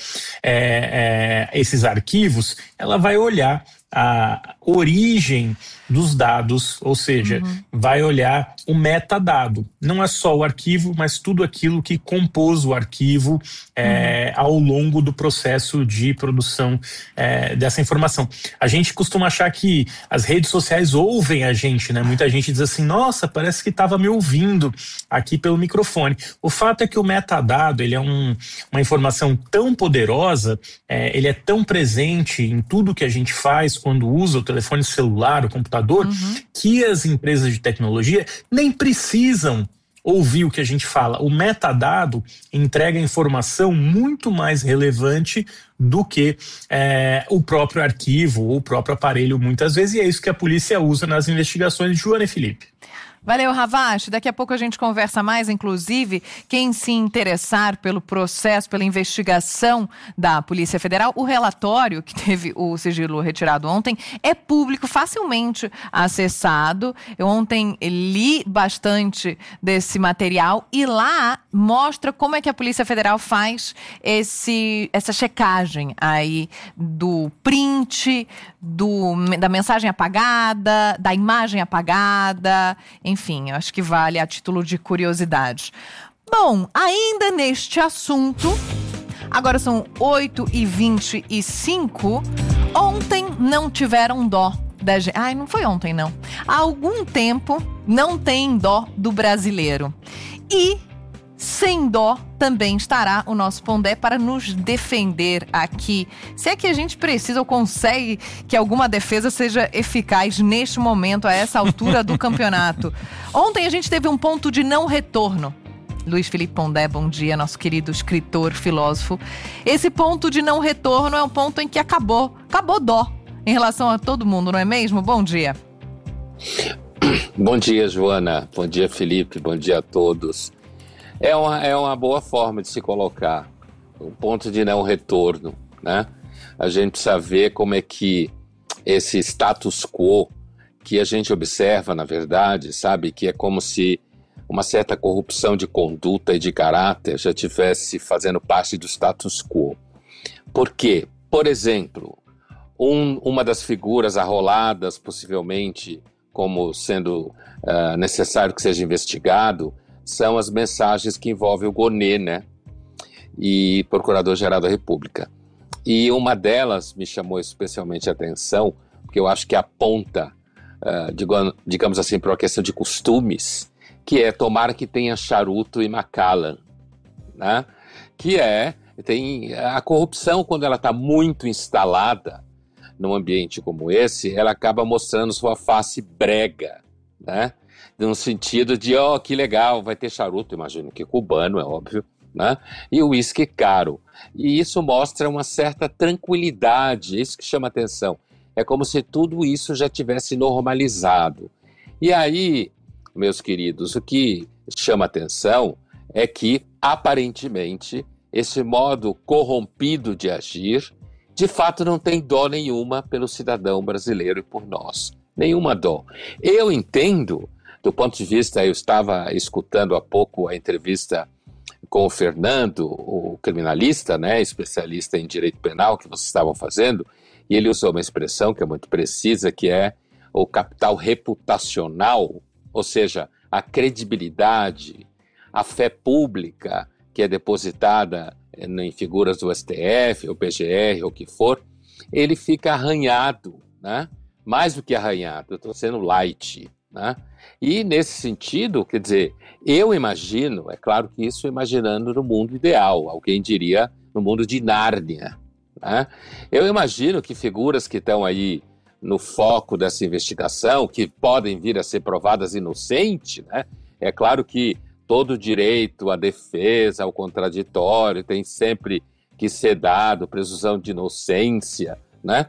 S6: é, é, esses arquivos, ela vai olhar a origem dos dados, ou seja, uhum. vai olhar o metadado. Não é só o arquivo, mas tudo aquilo que compôs o arquivo é, uhum. ao longo do processo de produção é, dessa informação. A gente costuma achar que as redes sociais ouvem a gente, né? Muita gente diz assim, nossa, parece que estava me ouvindo aqui pelo microfone. O fato é que o metadado, ele é um, uma informação tão poderosa, é, ele é tão presente em tudo que a gente faz quando usa o telefone celular, o computador, uhum. que as empresas de tecnologia nem precisam ouvir o que a gente fala. O metadado entrega informação muito mais relevante do que é, o próprio arquivo ou o próprio aparelho, muitas vezes, e é isso que a polícia usa nas investigações de Joana e Felipe.
S2: Valeu, Ravache. Daqui a pouco a gente conversa mais, inclusive, quem se interessar pelo processo, pela investigação da Polícia Federal, o relatório que teve o sigilo retirado ontem é público, facilmente acessado. Eu ontem li bastante desse material e lá mostra como é que a Polícia Federal faz esse, essa checagem aí do print, do, da mensagem apagada, da imagem apagada. Enfim, eu acho que vale a título de curiosidade. Bom, ainda neste assunto, agora são oito e vinte e cinco, ontem não tiveram dó da gente. Ai, não foi ontem, não. Há algum tempo não tem dó do brasileiro. E sem dó também estará o nosso Pondé para nos defender aqui. Se é que a gente precisa ou consegue que alguma defesa seja eficaz neste momento, a essa altura do campeonato. Ontem a gente teve um ponto de não retorno. Luiz Felipe Pondé, bom dia, nosso querido escritor, filósofo. Esse ponto de não retorno é um ponto em que acabou, acabou dó em relação a todo mundo, não é mesmo? Bom dia.
S10: Bom dia, Joana. Bom dia, Felipe. Bom dia a todos. É uma, é uma boa forma de se colocar, um ponto de não retorno, né? A gente precisa ver como é que esse status quo que a gente observa, na verdade, sabe, que é como se uma certa corrupção de conduta e de caráter já tivesse fazendo parte do status quo. Por quê? Por exemplo, um, uma das figuras arroladas, possivelmente como sendo uh, necessário que seja investigado, são as mensagens que envolvem o Gonê, né? E Procurador-Geral da República. E uma delas me chamou especialmente a atenção, porque eu acho que aponta, uh, digamos, digamos assim, para uma questão de costumes, que é tomara que tenha charuto e Macallan, né? Que é, tem a corrupção, quando ela está muito instalada num ambiente como esse, ela acaba mostrando sua face brega, né? No sentido de, ó, oh, que legal, vai ter charuto, imagino que cubano, é óbvio, né? E o uísque caro. E isso mostra uma certa tranquilidade, isso que chama atenção. É como se tudo isso já tivesse normalizado. E aí, meus queridos, o que chama atenção é que, aparentemente, esse modo corrompido de agir, de fato não tem dó nenhuma pelo cidadão brasileiro e por nós. Nenhuma dó. Eu entendo, do ponto de vista, eu estava escutando há pouco a entrevista com o Fernando, o criminalista, né, especialista em direito penal que vocês estavam fazendo, e ele usou uma expressão que é muito precisa, que é o capital reputacional, ou seja, a credibilidade, a fé pública que é depositada em figuras do S T F, ou P G R, ou o que for, ele fica arranhado, né? Mais do que arranhado, eu estou sendo light, né? E nesse sentido, quer dizer, eu imagino, é claro que isso imaginando no mundo ideal, alguém diria no mundo de Nárnia, né? Eu imagino que figuras que estão aí no foco dessa investigação, que podem vir a ser provadas inocentes, né? É claro que todo direito à defesa, ao contraditório, tem sempre que ser dado, presunção de inocência, né?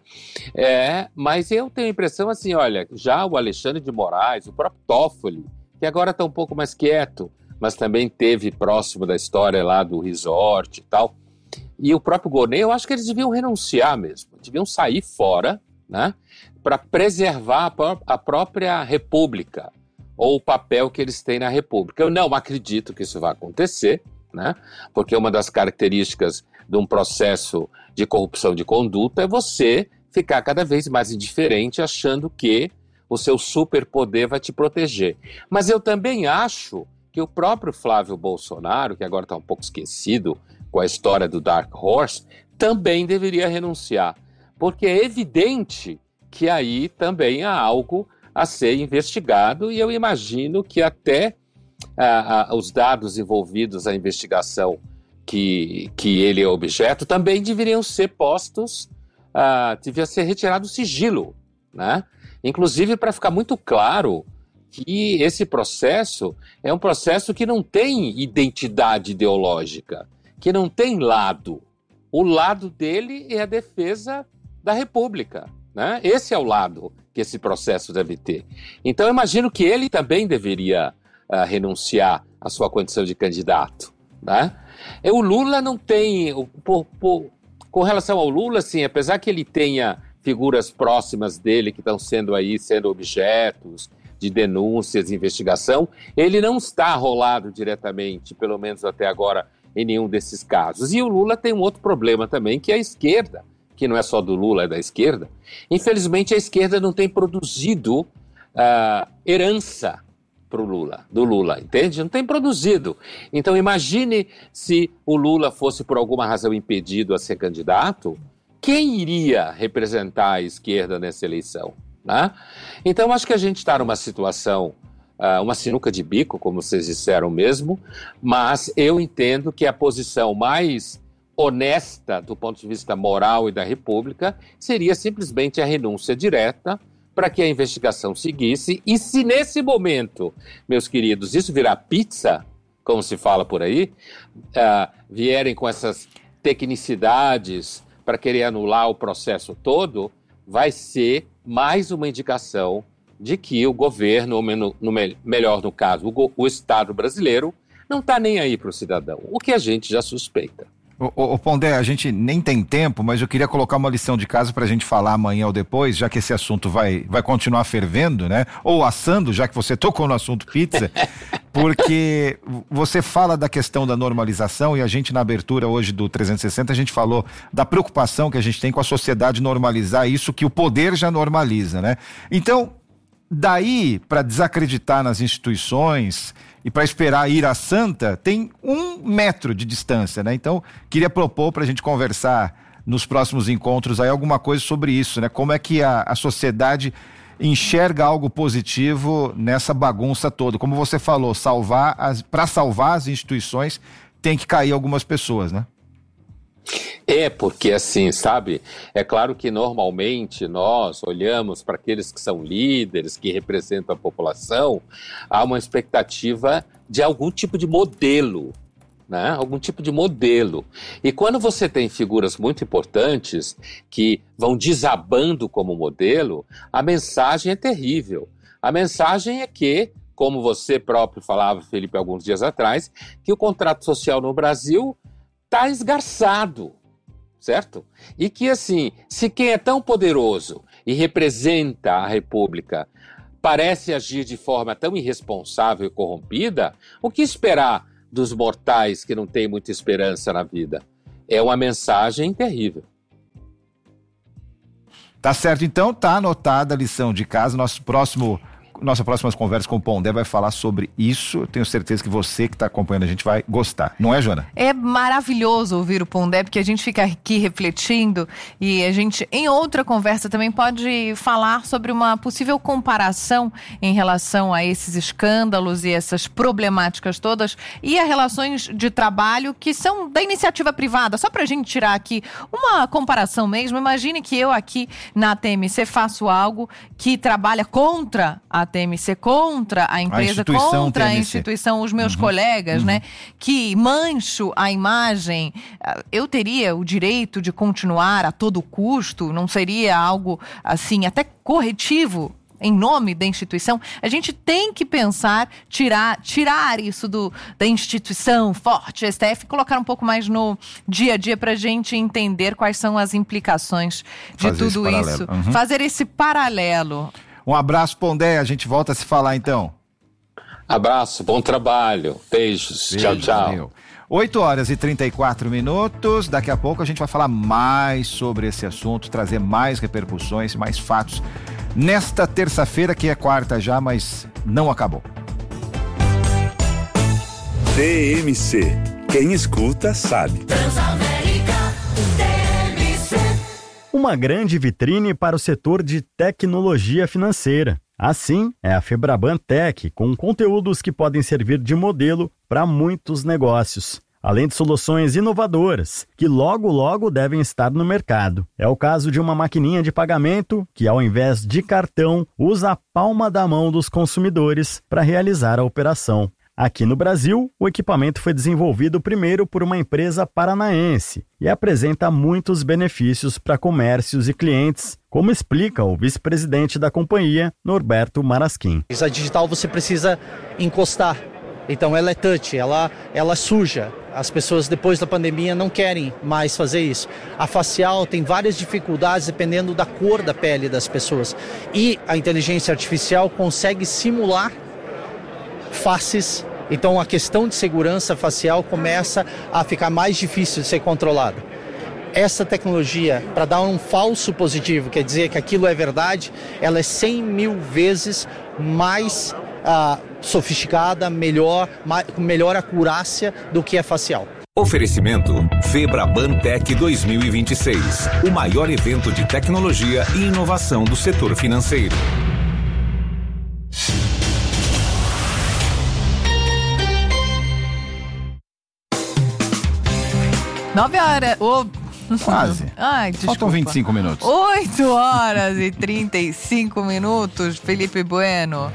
S10: É, mas eu tenho a impressão assim, olha, já o Alexandre de Moraes, o próprio Toffoli, que agora está um pouco mais quieto, mas também teve próximo da história lá do resort e tal, e o próprio Gonê, eu acho que eles deviam renunciar mesmo, deviam sair fora, né? Para preservar a, pró- a própria República, ou o papel que eles têm na República. Eu não acredito que isso vai acontecer, né? Porque uma das características de um processo de corrupção de conduta é você ficar cada vez mais indiferente, achando que o seu superpoder vai te proteger. Mas eu também acho que o próprio Flávio Bolsonaro, que agora está um pouco esquecido com a história do Dark Horse, também deveria renunciar. Porque é evidente que aí também há algo a ser investigado, e eu imagino que até ah, ah, os dados envolvidos na investigação que, que ele é objeto também deveriam ser postos, ah, devia ser retirado o sigilo, né? Inclusive para ficar muito claro que esse processo é um processo que não tem identidade ideológica, que não tem lado. O lado dele é a defesa da República, né? Esse é o lado que esse processo deve ter. Então, eu imagino que ele também deveria uh, renunciar à sua condição de candidato, né? E o Lula não tem... Por, por, com relação ao Lula, assim, apesar que ele tenha figuras próximas dele que estão sendo aí, sendo objetos de denúncias, de investigação, ele não está arrolado diretamente, pelo menos até agora, em nenhum desses casos. E o Lula tem um outro problema também, que é a esquerda, que não é só do Lula, é da esquerda. Infelizmente, a esquerda não tem produzido uh, herança pro Lula, do Lula, entende? Não tem produzido. Então, imagine se o Lula fosse, por alguma razão, impedido a ser candidato, quem iria representar a esquerda nessa eleição, né? Então, acho que a gente está numa situação, uh, uma sinuca de bico, como vocês disseram mesmo, mas eu entendo que a posição mais honesta do ponto de vista moral e da República seria simplesmente a renúncia direta para que a investigação seguisse. E se nesse momento, meus queridos, isso virar pizza, como se fala por aí, uh, vierem com essas tecnicidades para querer anular o processo todo, vai ser mais uma indicação de que o governo, ou no, no, melhor no caso, o, o Estado brasileiro, não está nem aí para o cidadão, o que a gente já suspeita.
S3: Ô, ô Pondé, a gente nem tem tempo, mas eu queria colocar uma lição de casa pra gente falar amanhã ou depois, já que esse assunto vai, vai continuar fervendo, né? Ou assando, já que você tocou no assunto pizza, porque você fala da questão da normalização e a gente na abertura hoje do trezentos e sessenta, a gente falou da preocupação que a gente tem com a sociedade normalizar isso que o poder já normaliza, né? Então, daí para desacreditar nas instituições e para esperar ir à santa, tem um metro de distância, né? Então, queria propor para a gente conversar nos próximos encontros aí alguma coisa sobre isso, né? Como é que a, a sociedade enxerga algo positivo nessa bagunça toda. Como você falou, salvar as, para salvar as instituições tem que cair algumas pessoas, né?
S10: É, porque assim, sabe, é claro que normalmente nós olhamos para aqueles que são líderes, que representam a população, há uma expectativa de algum tipo de modelo, né? Algum tipo de modelo. E quando você tem figuras muito importantes que vão desabando como modelo, a mensagem é terrível. A mensagem é que, como você próprio falava, Felipe, alguns dias atrás, que o contrato social no Brasil está esgarçado, certo? E que, assim, se quem é tão poderoso e representa a República parece agir de forma tão irresponsável e corrompida, o que esperar dos mortais que não têm muita esperança na vida? É uma mensagem terrível.
S3: Tá certo, então, tá anotada a lição de casa. Nosso próximo... Nossa próxima conversa com o Pondé vai falar sobre isso. Eu tenho certeza que você que está acompanhando a gente vai gostar. Não é, Joana?
S2: É maravilhoso ouvir o Pondé, porque a gente fica aqui refletindo e a gente, em outra conversa, também pode falar sobre uma possível comparação em relação a esses escândalos e essas problemáticas todas e a relações de trabalho que são da iniciativa privada. Só para a gente tirar aqui uma comparação mesmo. Imagine que eu aqui na T M C faço algo que trabalha contra a T M C, contra a empresa, a contra T M C. A instituição, os meus uhum, colegas, uhum. né? Que mancho a imagem, eu teria o direito de continuar a todo custo? Não seria algo, assim, até corretivo em nome da instituição? A gente tem que pensar, tirar, tirar isso do, da instituição forte, S T F, e colocar um pouco mais no dia a dia para a gente entender quais são as implicações de Fazer tudo isso. Uhum. Fazer esse paralelo.
S3: Um abraço, Pondé. A gente volta a se falar, então.
S10: Abraço, bom trabalho. Beijos. Beijo, tchau, tchau. Valeu.
S3: oito horas e trinta e quatro minutos. Daqui a pouco a gente vai falar mais sobre esse assunto, trazer mais repercussões, mais fatos. Nesta terça-feira, que é quarta já, mas não acabou.
S20: T M C. Quem escuta, sabe.
S9: Uma grande vitrine para o setor de tecnologia financeira. Assim, é a Febraban Tech, com conteúdos que podem servir de modelo para muitos negócios, além de soluções inovadoras, que logo logo devem estar no mercado. É o caso de uma maquininha de pagamento que, ao invés de cartão, usa a palma da mão dos consumidores para realizar a operação. Aqui no Brasil, o equipamento foi desenvolvido primeiro por uma empresa paranaense e apresenta muitos benefícios para comércios e clientes, como explica o vice-presidente da companhia, Norberto Marasquim.
S13: A digital você precisa encostar, então ela é touch, ela, ela suja. As pessoas depois da pandemia não querem mais fazer isso. A facial tem várias dificuldades dependendo da cor da pele das pessoas e a inteligência artificial consegue simular faces. Então a questão de segurança facial começa a ficar mais difícil de ser controlada. Essa tecnologia, para dar um falso positivo, quer dizer que aquilo é verdade, ela é cem mil vezes mais ah, sofisticada, melhor, mais, com melhor acurácia do que a facial.
S22: Oferecimento Febraban Tech dois mil e vinte e seis, o maior evento de tecnologia e inovação do setor financeiro.
S2: Nove horas. Oh.
S3: Quase.
S2: Ai, desculpa.
S3: Faltam vinte e cinco minutos.
S2: Oito horas e trinta e cinco minutos, Felipe Bueno.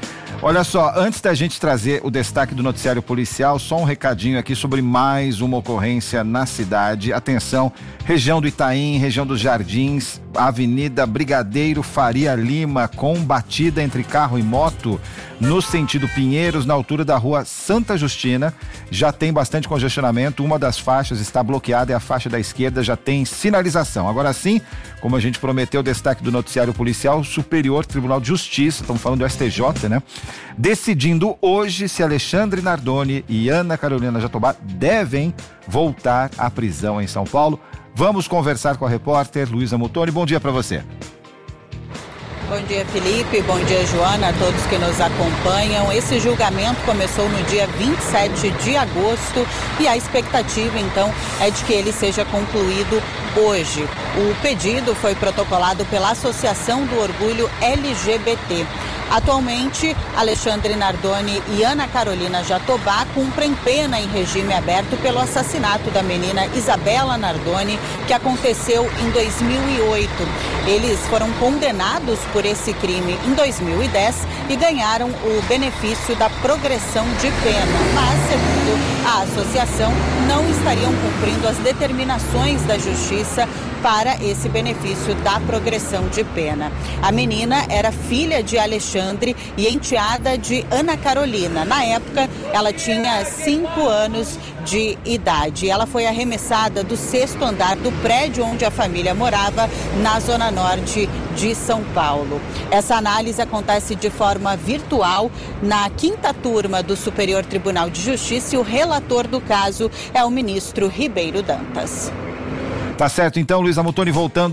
S3: Olha só, antes da gente trazer o destaque do noticiário policial, só um recadinho aqui sobre mais uma ocorrência na cidade. Atenção, região do Itaim, região dos Jardins, Avenida Brigadeiro Faria Lima, com batida entre carro e moto no sentido Pinheiros, na altura da rua Santa Justina. Já tem bastante congestionamento, uma das faixas está bloqueada, é a faixa da esquerda, já tem sinalização. Agora sim, como a gente prometeu, o destaque do noticiário policial, Superior Tribunal de Justiça, estamos falando do S T J, né? Decidindo hoje se Alexandre Nardoni e Ana Carolina Jatobá devem voltar à prisão em São Paulo. Vamos conversar com a repórter Luísa Mutoni. Bom dia para você.
S14: Bom dia, Felipe. Bom dia, Joana, a todos que nos acompanham. Esse julgamento começou no dia vinte e sete de agosto e a expectativa, então, é de que ele seja concluído hoje. O pedido foi protocolado pela Associação do Orgulho L G B T. Atualmente, Alexandre Nardoni e Ana Carolina Jatobá cumprem pena em regime aberto pelo assassinato da menina Isabela Nardoni, que aconteceu em dois mil e oito. Eles foram condenados por esse crime em dois mil e dez e ganharam o benefício da progressão de pena. Mas, segundo a associação, não estariam cumprindo as determinações da Justiça para esse benefício da progressão de pena. A menina era filha de Alexandre e enteada de Ana Carolina. Na época, ela tinha cinco anos de idade. Ela foi arremessada do sexto andar do prédio onde a família morava, na zona norte de São Paulo. Essa análise acontece de forma virtual na quinta turma do Superior Tribunal de Justiça e o relator do caso é o ministro Ribeiro Dantas.
S3: Tá certo, então, Luísa Mutoni, voltando